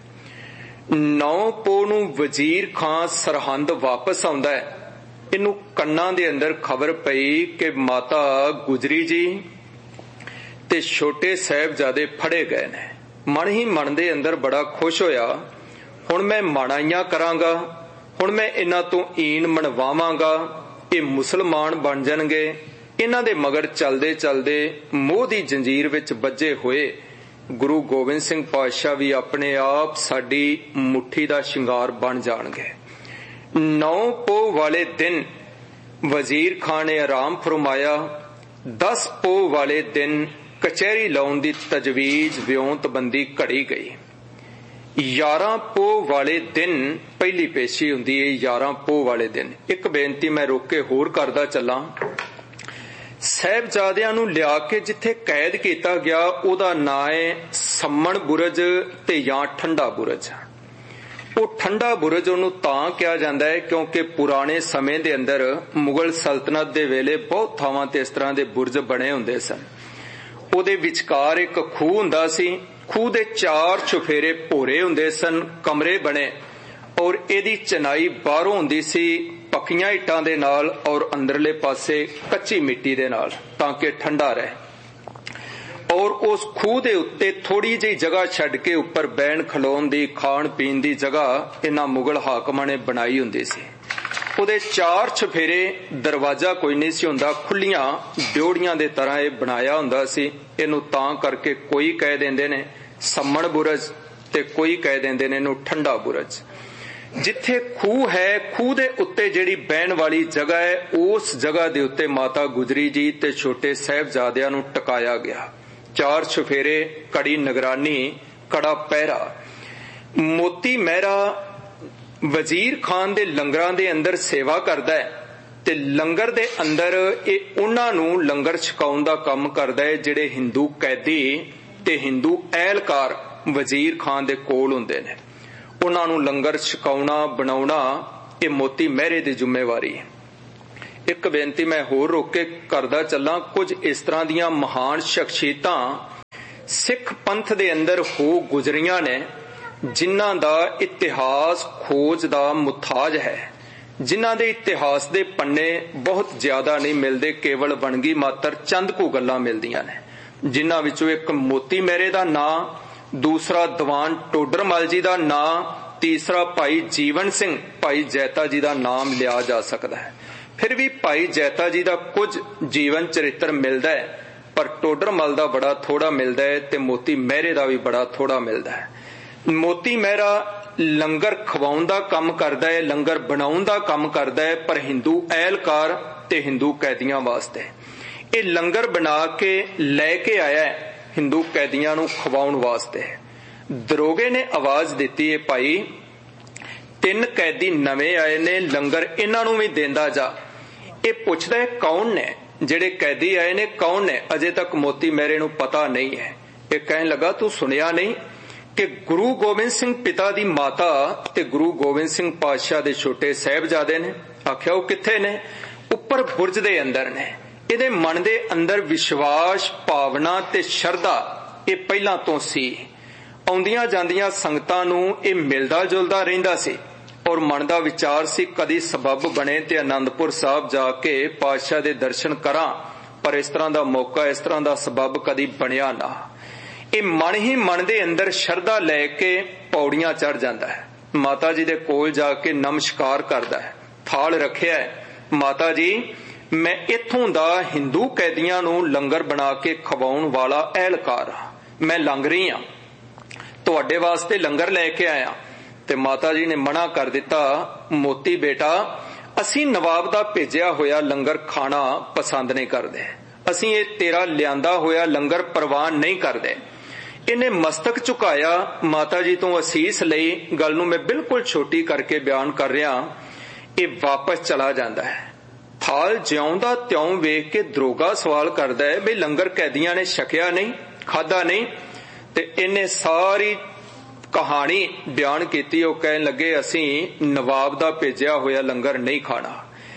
9 ਪੋਹ ਨੂੰ ਵਜ਼ੀਰ ਖਾਂ ਸਰਹੰਦ ਵਾਪਸ ਆਉਂਦਾ ਹੈ। ਇਹਨੂੰ ਕੰਨਾਂ ਦੇ ਅੰਦਰ ਖਬਰ ਪਈ ਕਿ ਮਾਤਾ ਗੁਜਰੀ ਜੀ ਤੇ ਛੋਟੇ ਸਾਹਿਬਜ਼ਾਦੇ ਫੜੇ ਗਏ ਨੇ। ਮਨ ਹੀ ਮਨ ਦੇ ਅੰਦਰ ਬੜਾ ਖੁਸ਼ ਹੋਇਆ। ਹੁਣ ਮੈਂ ਮਾਣਾਈਆਂ ਕਰਾਂਗਾ, ਹੁਣ ਮੈਂ ਇਹਨਾਂ ਤੋਂ ਈਨ ਮਨਵਾਵਾਂਗਾ, ਇਹ ਮੁਸਲਮਾਨ ਬਣ ਜਾਣਗੇ। ਇਹਨਾਂ ਦੇ ਮਗਰ ਚਲਦੇ ਚਲਦੇ ਮੋਹ ਦੀ ਜੰਜੀਰ ਵਿੱਚ ਵੱਜੇ ਹੋਏ ਗੁਰੂ ਗੋਬਿੰਦ ਸਿੰਘ ਪਾਤਸ਼ਾਹ ਵੀ ਆਪਣੇ ਆਪ ਸਾਡੀ ਮੁੱਠੀ ਦਾ ਸ਼ਿੰਗਾਰ ਬਣ ਜਾਣਗੇ। 9 ਪੋਹ ਵਾਲੇ ਦਿਨ ਵਜ਼ੀਰ ਖਾਨ ਨੇ ਆਰਾਮ ਫਰਮਾਇਆ। 10 ਪੋਹ ਵਾਲੇ ਦਿਨ ਕਚਹਿਰੀ ਲਾਉਣ ਦੀ ਤਜਵੀਜ਼ ਵਿਉਂਤਬੰਦੀ ਘੜੀ ਗਈ। 11 ਪੋਹ ਵਾਲੇ ਦਿਨ ਪਹਿਲੀ ਪੇਸ਼ੀ ਹੁੰਦੀ ਹੈ। 11 ਪੋਹ ਵਾਲੇ ਦਿਨ ਇੱਕ ਬੇਨਤੀ ਮੈਂ ਰੋਕ ਕੇ ਹੋਰ ਕਰਦਾ ਚੱਲਾਂ। ਸਾਹਿਬਜ਼ਾਦਿਆਂ ਨੂੰ ਲਿਆ ਕੇ ਜਿੱਥੇ ਕੈਦ ਕੀਤਾ ਗਿਆ ਉਹਦਾ ਨਾਂ ਹੈ ਸੰਮਣ ਬੁਰਜ ਤੇ ਜਾਂ ਠੰਡਾ ਬੁਰਜ। ਉਹ ਠੰਡਾ ਬੁਰਜ ਉਹਨੂੰ ਤਾਂ ਕਿਹਾ ਜਾਂਦਾ ਹੈ ਕਿਉਂਕਿ ਪੁਰਾਣੇ ਸਮੇਂ ਦੇ ਅੰਦਰ ਮੁਗਲ ਸਲਤਨਤ ਦੇ ਵੇਲੇ ਬਹੁਤ ਥਾਵਾਂ ਤੇ ਇਸ ਤਰ੍ਹਾਂ ਦੇ ਬੁਰਜ ਬਣੇ ਹੁੰਦੇ ਸਨ। ਉਹਦੇ ਵਿਚਕਾਰ ਇੱਕ ਖੂਹ ਹੁੰਦਾ ਸੀ। ਖੂਹ ਦੇ 4 ਚੁਫੇਰੇ ਭੋਰੇ ਹੁੰਦੇ ਸਨ, ਕਮਰੇ ਬਣੇ ਔਰ ਇਹਦੀ ਚਨਾਈ ਬਾਹਰੋਂ ਹੁੰਦੀ ਸੀ ਪੱਕੀਆਂ ਇੱਟਾਂ ਦੇ ਨਾਲ ਔਰ ਅੰਦਰਲੇ ਪਾਸੇ ਕੱਚੀ ਮਿੱਟੀ ਦੇ ਨਾਲ ਤਾਂ ਕਿ ਠੰਡਾ ਰਹੇ। ਔਰ ਉਸ ਖੂਹ ਦੇ ਉੱਤੇ ਥੋੜੀ ਜਿਹੀ ਜਗ੍ਹਾ ਛੱਡ ਕੇ ਉੱਪਰ ਬੈਣ ਖਲੋਣ ਦੀ, ਖਾਣ ਪੀਣ ਦੀ ਜਗ੍ਹਾ ਇਹਨਾਂ ਮੁਗਲ ਹਾਕਮਾਂ ਨੇ ਬਣਾਈ ਹੁੰਦੀ ਸੀ। ਉਹਦੇ 4 ਚੁਫੇਰੇ, ਦਰਵਾਜ਼ਾ ਕੋਈ ਨਹੀਂ ਸੀ ਹੁੰਦਾ, ਖੁੱਲੀਆਂ ਡਿਉੜੀਆਂ ਦੇ ਤਰ੍ਹਾਂ ਇਹ ਬਣਾਇਆ ਹੁੰਦਾ ਸੀ। ਇਹਨੂੰ ਤਾਂ ਕਰਕੇ ਕੋਈ ਕਹਿ ਦਿੰਦੇ ਨੇ ਸੰਮਣ ਬੁਰਜ ਤੇ ਕੋਈ ਕਹਿ ਦਿੰਦੇ ਨੇ ਇਹਨੂੰ ਠੰਡਾ ਬੁਰਜ। ਜਿੱਥੇ ਖੂਹ ਹੈ, ਖੂਹ ਦੇ ਉੱਤੇ ਜਿਹੜੀ ਬਹਿਣ ਵਾਲੀ ਜਗ੍ਹਾ ਹੈ, ਉਸ ਜਗ੍ਹਾ ਦੇ ਉੱਤੇ ਮਾਤਾ ਗੁਜਰੀ ਜੀ ਤੇ ਛੋਟੇ ਸਾਹਿਬਜ਼ਾਦਿਆਂ ਨੂੰ ਟਿਕਾਇਆ ਗਿਆ। 4 ਚੁਫੇਰੇ, ਕੜੀ ਨਿਗਰਾਨੀ, ਕੜਾ ਪਹਿਰਾ। ਮੋਤੀ ਮਹਿਰਾ ਵਜ਼ੀਰ ਖਾਨ ਦੇ ਲੰਗਰਾਂ ਦੇ ਅੰਦਰ ਸੇਵਾ ਕਰਦਾ ਹੈ ਤੇ ਲੰਗਰ ਦੇ ਅੰਦਰ ਇਹ ਉਹਨਾਂ ਨੂੰ ਲੰਗਰ ਛਕਾਉਣ ਦਾ ਕੰਮ ਕਰਦਾ ਹੈ ਜਿਹੜੇ ਹਿੰਦੂ ਕੈਦੀ ਤੇ ਹਿੰਦੂ ਅਹਿਲਕਾਰ ਵਜ਼ੀਰ ਖਾਨ ਦੇ ਕੋਲ ਹੁੰਦੇ ਨੇ। ਉਹਨਾਂ ਨੂੰ ਲੰਗਰ ਛਕਾਉਣਾ, ਬਣਾਉਣਾ ਇਹ ਮੋਤੀ ਮਹਿਰੇ ਦੀ ਜ਼ਿੰਮੇਵਾਰੀ ਹੈ। ਇੱਕ ਬੇਨਤੀ ਮੈਂ ਹੋਰ ਰੋਕ ਕੇ ਕਰਦਾ ਚੱਲਾਂ। ਕੁਝ ਇਸ ਤਰ੍ਹਾਂ ਦੀਆਂ ਮਹਾਨ ਸ਼ਖਸੀਅਤਾਂ ਸਿੱਖ ਪੰਥ ਦੇ ਅੰਦਰ ਹੋ ਗੁਜ਼ਰੀਆਂ ਨੇ ਜਿਨ੍ਹਾਂ ਦਾ ਇਤਿਹਾਸ ਖੋਜ ਦਾ ਮੁਤਾਜ ਹੈ, ਜਿਨ੍ਹਾਂ ਦੇ ਇਤਿਹਾਸ ਦੇ ਪੰਨੇ ਬਹੁਤ ਜ਼ਿਆਦਾ ਨਹੀਂ ਮਿਲਦੇ, ਕੇਵਲ ਵਣਗੀ ਮਾਤਰ ਚੰਦ ਕੁ ਗੱਲਾਂ ਮਿਲਦੀਆਂ ਨੇ। ਜਿਨ੍ਹਾਂ ਵਿੱਚੋਂ ਇੱਕ ਮੋਤੀ ਮਹਿਰੇ ਦਾ ਨਾਂ, ਦੂਸਰਾ ਦੀਵਾਨ ਟੋਡਰਮਲ ਜੀ ਦਾ ਨਾਂ, ਤੀਸਰਾ ਭਾਈ ਜੀਵਨ ਸਿੰਘ, ਭਾਈ ਜੈਤਾ ਜੀ ਦਾ ਨਾਮ ਲਿਆ ਜਾ ਸਕਦਾ ਹੈ। ਫਿਰ ਵੀ ਭਾਈ ਜੈਤਾ ਜੀ ਦਾ ਕੁਝ ਜੀਵਨ ਚਰਿੱਤਰ ਮਿਲਦਾ ਹੈ ਪਰ ਟੋਡਰਮਲ ਦਾ ਬੜਾ ਥੋੜਾ ਮਿਲਦਾ ਹੈ ਤੇ ਮੋਤੀ ਮਹਿਰੇ ਦਾ ਵੀ ਬੜਾ ਥੋੜਾ ਮਿਲਦਾ ਹੈ। ਮੋਤੀ ਮਹਿਰਾ ਲੰਗਰ ਖਵਾਉਣ ਦਾ ਕੰਮ ਕਰਦਾ ਹੈ, ਲੰਗਰ ਬਣਾਉਣ ਦਾ ਕੰਮ ਕਰਦਾ ਹੈ ਪਰ ਹਿੰਦੂ ਅਹਿਲਕਾਰ ਤੇ ਹਿੰਦੂ ਕੈਦੀਆਂ ਵਾਸਤੇ। ਇਹ ਲੰਗਰ ਬਣਾ ਕੇ ਲੈ ਕੇ ਆਇਆ ਹਿੰਦੂ ਕੈਦੀਆਂ ਨੂੰ ਖਵਾਉਣ ਵਾਸਤੇ। ਦਰੋਗੇ ਨੇ ਆਵਾਜ਼ ਦਿੱਤੀ ਹੈ, ਭਾਈ 3 ਕੈਦੀ ਨਵੇਂ ਆਏ ਨੇ, ਲੰਗਰ ਇਹਨਾਂ ਨੂੰ ਵੀ ਦੇਂਦਾ ਜਾ। ਇਹ ਪੁੱਛਦਾ ਹੈ ਕੌਣ ਨੇ ਜਿਹੜੇ ਕੈਦੀ ਆਏ ਨੇ, ਕੌਣ ਨੇ? ਅਜੇ ਤੱਕ ਮੋਤੀ ਮਹਿਰੇ ਨੂੰ ਪਤਾ ਨਹੀਂ ਹੈ। ਇਹ ਕਹਿਣ ਲੱਗਾ ਤੂੰ ਸੁਣਿਆ ਨਹੀਂ ਕਿ ਗੁਰੂ ਗੋਬਿੰਦ ਸਿੰਘ ਪਿਤਾ ਦੀ ਮਾਤਾ ਤੇ ਗੁਰੂ ਗੋਬਿੰਦ ਸਿੰਘ ਪਾਤਸ਼ਾਹ ਦੇ ਛੋਟੇ ਸਾਹਿਬਜ਼ਾਦੇ ਨੇ? ਆਖਿਆ ਉਹ ਕਿੱਥੇ ਨੇ? ਉੱਪਰ ਬੁਰਜ ਦੇ ਅੰਦਰ ਨੇ। ਇਹਦੇ ਮਨ ਦੇ ਅੰਦਰ ਵਿਸ਼ਵਾਸ, ਭਾਵਨਾ ਤੇ ਸ਼ਰਧਾ ਇਹ ਪਹਿਲਾਂ ਤੋਂ ਸੀ। ਆਉਂਦੀਆਂ ਜਾਂਦੀਆਂ ਸੰਗਤਾਂ ਨੂੰ ਇਹ ਮਿਲਦਾ ਜੁਲਦਾ ਰਹਿੰਦਾ ਸੀ ਔਰ ਮਨ ਦਾ ਵਿਚਾਰ ਸੀ ਕਦੀ ਸਬੱਬ ਬਣੇ ਤੇ ਅਨੰਦਪੁਰ ਸਾਹਿਬ ਜਾ ਕੇ ਪਾਤਸ਼ਾਹ ਦੇ ਦਰਸ਼ਨ ਕਰਾਂ, ਪਰ ਇਸ ਤਰ੍ਹਾਂ ਦਾ ਮੌਕਾ, ਇਸ ਤਰ੍ਹਾਂ ਦਾ ਸਬੱਬ ਕਦੀ ਬਣਿਆ ਨਾ। ਇਹ ਮਨ ਹੀ ਮਨ ਦੇ ਅੰਦਰ ਸ਼ਰਧਾ ਲੈ ਕੇ ਪੌੜੀਆਂ ਚੜ੍ਹ ਜਾਂਦਾ ਹੈ। ਮਾਤਾ ਜੀ ਦੇ ਕੋਲ ਜਾ ਕੇ ਨਮਸਕਾਰ ਕਰਦਾ ਹੈ, ਥਾਲ ਰੱਖਿਆ ਹੈ, ਮਾਤਾ ਜੀ ਮੈਂ ਇੱਥੋਂ ਦਾ ਹਿੰਦੂ ਕੈਦੀਆਂ ਨੂੰ ਲੰਗਰ ਬਣਾ ਕੇ ਖਵਾਉਣ ਵਾਲਾ ਅਹਿਲਕਾਰ ਹਾਂ, ਮੈਂ ਲੰਘ ਰਹੀ ਹਾਂ, ਤੁਹਾਡੇ ਵਾਸਤੇ ਲੰਗਰ ਲੈ ਕੇ ਆਇਆ। ਤੇ ਮਾਤਾ ਜੀ ਨੇ ਮਨਾ ਕਰ ਦਿੱਤਾ, ਮੋਤੀ ਬੇਟਾ ਅਸੀਂ ਨਵਾਬ ਦਾ ਭੇਜਿਆ ਹੋਇਆ ਲੰਗਰ ਖਾਣਾ ਪਸੰਦ ਨਹੀਂ ਕਰਦੇ, ਅਸੀਂ ਇਹ ਤੇਰਾ ਲਿਆਂਦਾ ਹੋਇਆ ਲੰਗਰ ਪ੍ਰਵਾਨ ਨਹੀਂ ਕਰਦੇ। ਇਹਨੇ ਮਸਤਕ ਝੁਕਾਇਆ, ਮਾਤਾ ਜੀ ਤੋਂ ਅਸੀਸ ਲਈ। ਗੱਲ ਨੂੰ ਮੈਂ ਬਿਲਕੁਲ ਛੋਟੀ ਕਰਕੇ ਬਿਆਨ ਕਰ ਰਿਹਾ। ਇਹ ਵਾਪਸ ਚਲਾ ਜਾਂਦਾ ਹੈ। ਥਾਲ ਜਿਉਂਦਾ ਤਿਉਂ ਵੇਖ ਕੇ ਦਰੋਗਾ ਸਵਾਲ ਕਰਦਾ ਹੈ ਬਈ ਲੰਗਰ ਕੈਦੀਆਂ ਨੇ ਛਕਿਆ ਨਹੀਂ, ਖਾਧਾ ਨਹੀਂ। ਤੇ ਇਹਨੇ ਸਾਰੀ ਕਹਾਣੀ ਬਿਆਨ ਕੀਤੀ। ਉਹ ਕਹਿਣ ਲੱਗੇ ਅਸੀਂ ਨਵਾਬ ਦਾ ਭੇਜਿਆ ਹੋਇਆ ਲੰਗਰ ਨਹੀਂ ਖਾਣਾ।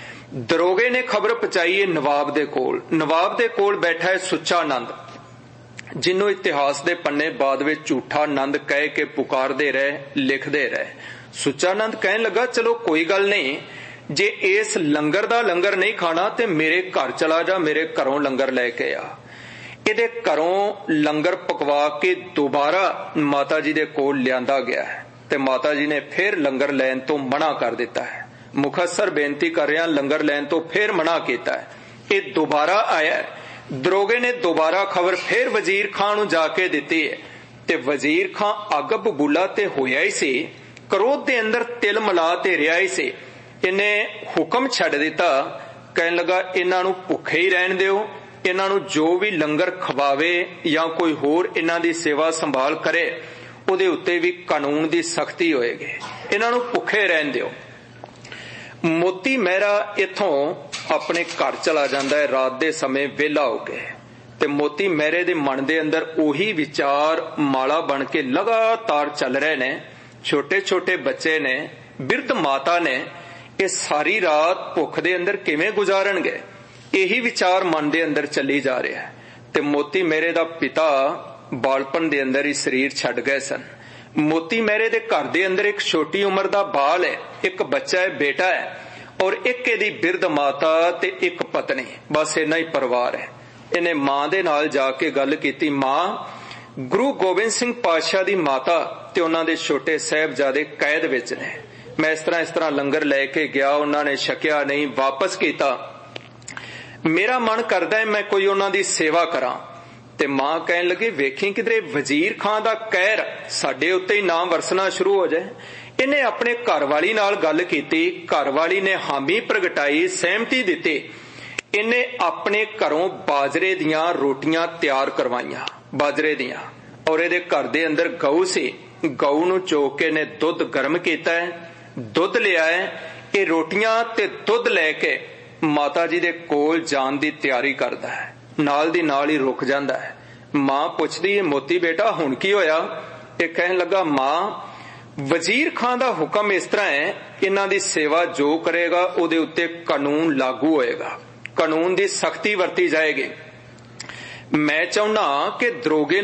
ਦਰੋਗੇ ਨੇ ਖਬਰ ਪਹੁੰਚਾਈ ਹੈ ਨਵਾਬ ਦੇ ਕੋਲ। ਨਵਾਬ ਦੇ ਕੋਲ ਬੈਠਾ ਹੈ ਸੁੱਚਾ ਨੰਦ, ਜਿਹਨੂੰ ਇਤਿਹਾਸ ਦੇ ਪੰਨੇ ਬਾਅਦ ਵਿੱਚ ਝੂਠਾ ਨੰਦ ਕਹਿ ਕੇ ਪੁਕਾਰਦੇ ਰਹੇ, ਲਿਖਦੇ ਰਹੇ। ਸੁੱਚਾ ਨੰਦ ਕਹਿਣ ਲੱਗਾ ਚਲੋ ਕੋਈ ਗੱਲ ਨਹੀਂ, ਜੇ ਇਸ ਲੰਗਰ ਦਾ ਲੰਗਰ ਨਹੀਂ ਖਾਣਾ ਤੇ ਮੇਰੇ ਘਰ ਚਲਾ ਜਾ, ਮੇਰੇ ਘਰੋਂ ਲੰਗਰ ਲੈ ਕੇ ਆ। ਇਹਦੇ ਘਰੋਂ ਲੰਗਰ ਪਕਵਾ ਕੇ ਦੁਬਾਰਾ ਮਾਤਾ ਜੀ ਦੇ ਕੋਲ ਲਿਆਂਦਾ ਗਿਆ ਹੈ ਤੇ ਮਾਤਾ ਜੀ ਨੇ ਫਿਰ ਲੰਗਰ ਲੈਣ ਤੋਂ ਮਨਾ ਕਰ ਦਿੱਤਾ ਹੈ। ਮੁਖੱਸਰ ਬੇਨਤੀ ਕਰ ਰਿਹਾ, ਲੰਗਰ ਲੈਣ ਤੋਂ ਫਿਰ ਮਨਾ ਕੀਤਾ ਹੈ। ਇਹ ਦੁਬਾਰਾ ਆਇਆ। ਦਰੋਗੇ ਨੇ ਦੁਬਾਰਾ ਖਬਰ ਫਿਰ ਵਜ਼ੀਰ ਖਾਂ ਨੂੰ ਜਾ ਕੇ ਦਿੱਤੀ ਹੈ ਤੇ ਵਜ਼ੀਰ ਖਾਂ ਅੱਗ ਬਬੂਲਾ ਤੇ ਹੋਇਆ ਹੀ ਸੀ, ਕ੍ਰੋਧ ਦੇ ਅੰਦਰ ਤਿਲ ਮਿਲਾ ਤੇ ਰਿਹਾ ਹੀ ਸੀ। ਇਹਨੇ ਹੁਕਮ ਛੱਡ ਦਿੱਤਾ, ਕਹਿਣ ਲੱਗਾ ਇਹਨਾਂ ਨੂੰ ਭੁੱਖੇ ਹੀ ਰਹਿਣ ਦਿਓ, ਇਹਨਾਂ ਨੂੰ ਜੋ ਵੀ ਲੰਗਰ ਖਵਾਵੇ ਜਾਂ ਕੋਈ ਹੋਰ ਇਹਨਾਂ ਦੀ ਸੇਵਾ ਸੰਭਾਲ ਕਰੇ ਉਹਦੇ ਉੱਤੇ ਵੀ ਕਾਨੂੰਨ ਦੀ ਸਖਤੀ ਹੋਏਗੀ, ਇਹਨਾਂ ਨੂੰ ਭੁੱਖੇ ਰਹਿਣ ਦਿਓ। ਮੋਤੀ ਮਹਿਰਾ ਇੱਥੋਂ ਆਪਣੇ ਘਰ ਚਲਾ ਜਾਂਦਾ ਹੈ ਰਾਤ ਦੇ ਸਮੇਂ ਵਿਹਲਾ ਹੋ ਕੇ। ਤੇ ਮੋਤੀ ਮਹਿਰੇ ਦੇ ਮਨ ਦੇ ਅੰਦਰ ਉਹੀ ਵਿਚਾਰ ਮਾਲਾ ਬਣ ਕੇ ਲਗਾਤਾਰ ਚੱਲ ਰਹੇ ਨੇ। ਛੋਟੇ ਛੋਟੇ ਬੱਚੇ ਨੇ, ਬਿਰਧ ਮਾਤਾ ਨੇ, ਇਹ ਸਾਰੀ ਰਾਤ ਭੁੱਖ ਦੇ ਅੰਦਰ ਕਿਵੇਂ ਗੁਜ਼ਾਰਨਗੇ, ਇਹੀ ਵਿਚਾਰ ਮਨ ਦੇ ਅੰਦਰ ਚੱਲੀ ਜਾ ਰਿਹਾ ਹੈ। ਤੇ ਮੋਤੀ ਮਹਿਰੇ ਦਾ ਪਿਤਾ ਬਾਲਪਨ ਦੇ ਅੰਦਰ ਹੀ ਸਰੀਰ ਛੱਡ ਗਏ ਸਨ। ਮੋਤੀ ਮਹਿਰੇ ਦੇ ਘਰ ਦੇ ਅੰਦਰ ਇੱਕ ਛੋਟੀ ਉਮਰ ਦਾ ਬਾਲ ਹੈ, ਇੱਕ ਬੱਚਾ ਹੈ, ਬੇਟਾ ਹੈ, ਔਰ ਇੱਕ ਇਹਦੀ ਬਿਰਧ ਮਾਤਾ ਤੇ ਇੱਕ ਪਤਨੀ, ਬਸ ਇੰਨਾ ਹੀ ਪਰਿਵਾਰ ਹੈ। ਇਹਨੇ ਮਾਂ ਦੇ ਨਾਲ ਜਾ ਕੇ ਗੱਲ ਕੀਤੀ, ਮਾਂ ਗੁਰੂ ਗੋਬਿੰਦ ਸਿੰਘ ਪਾਤਸ਼ਾਹ ਦੀ ਮਾਤਾ ਤੇ ਉਹਨਾਂ ਦੇ ਛੋਟੇ ਸਾਹਿਬਜ਼ਾਦੇ ਕੈਦ ਵਿੱਚ ਨੇ, ਮੈਂ ਇਸ ਤਰ੍ਹਾਂ ਲੰਗਰ ਲੈ ਕੇ ਗਿਆ, ਉਹਨਾਂ ਨੇ ਛਕਿਆ ਨਹੀਂ, ਵਾਪਸ ਕੀਤਾ, ਮੇਰਾ ਮਨ ਕਰਦਾ ਹੈ ਮੈਂ ਕੋਈ ਉਹਨਾਂ ਦੀ ਸੇਵਾ ਕਰਾਂ। ਤੇ ਮਾਂ ਕਹਿਣ ਲੱਗੀ ਵੇਖੀ ਕਿਧਰੇ ਵਜ਼ੀਰ ਖਾਂ ਦਾ ਕਹਿਰ ਸਾਡੇ ਉੱਤੇ ਹੀ ਨਾ ਵਰਸਣਾ ਸ਼ੁਰੂ ਹੋ ਜਾਏ। ਇਹਨੇ ਆਪਣੇ ਘਰਵਾਲੀ ਨਾਲ ਗੱਲ ਕੀਤੀ, ਘਰਵਾਲੀ ਨੇ ਹਾਮੀ ਪ੍ਰਗਟਾਈ, ਸਹਿਮਤੀ ਦਿੱਤੀ। ਇਹਨੇ ਆਪਣੇ ਘਰੋਂ ਬਾਜਰੇ ਦੀਆਂ ਰੋਟੀਆਂ ਤਿਆਰ ਕਰਵਾਈਆਂ, ਬਾਜਰੇ ਦੀਆਂ, ਔਰ ਇਹਦੇ ਘਰ ਦੇ ਅੰਦਰ ਗਊ ਸੀ, ਗਊ ਨੂੰ ਚੋਕ ਕੇ ਨੇ ਦੁੱਧ ਗਰਮ ਕੀਤਾ ਹੈ, ਦੁੱਧ ਲਿਆ ਹੈ। ਇਹ ਰੋਟੀਆਂ ਤੇ ਦੁੱਧ ਲੈ ਕੇ ਮਾਤਾ ਜੀ ਦੇ ਕੋਲ ਜਾਣ ਦੀ ਤਿਆਰੀ ਕਰਦਾ ਹੈ, ਨਾਲ ਦੀ ਨਾਲ ਹੀ ਰੁਕ ਜਾਂਦਾ ਹੈ। ਮਾਂ ਪੁੱਛਦੀ ਹੈ ਮੋਤੀ ਬੇਟਾ ਹੁਣ ਕੀ ਹੋਇਆ? ਇਹ ਕਹਿਣ ਲੱਗਾ ਮਾਂ ਵਜ਼ੀਰ ਖਾਂ ਦਾ ਹੁਕਮ ਇਸ ਤਰ੍ਹਾਂ ਹੈ, ਇਹਨਾਂ ਦੀ ਸੇਵਾ ਜੋ ਕਰੇਗਾ ਉਹਦੇ ਉੱਤੇ ਕਾਨੂੰਨ ਲਾਗੂ ਹੋਏਗਾ, ਕਾਨੂੰਨ ਦੀ ਸਖਤੀ ਵਰਤੀ ਜਾਏਗੀ। ਮੈਂ ਚਾਹੁੰਦਾ ਕਿ ਦਰੋਗੇ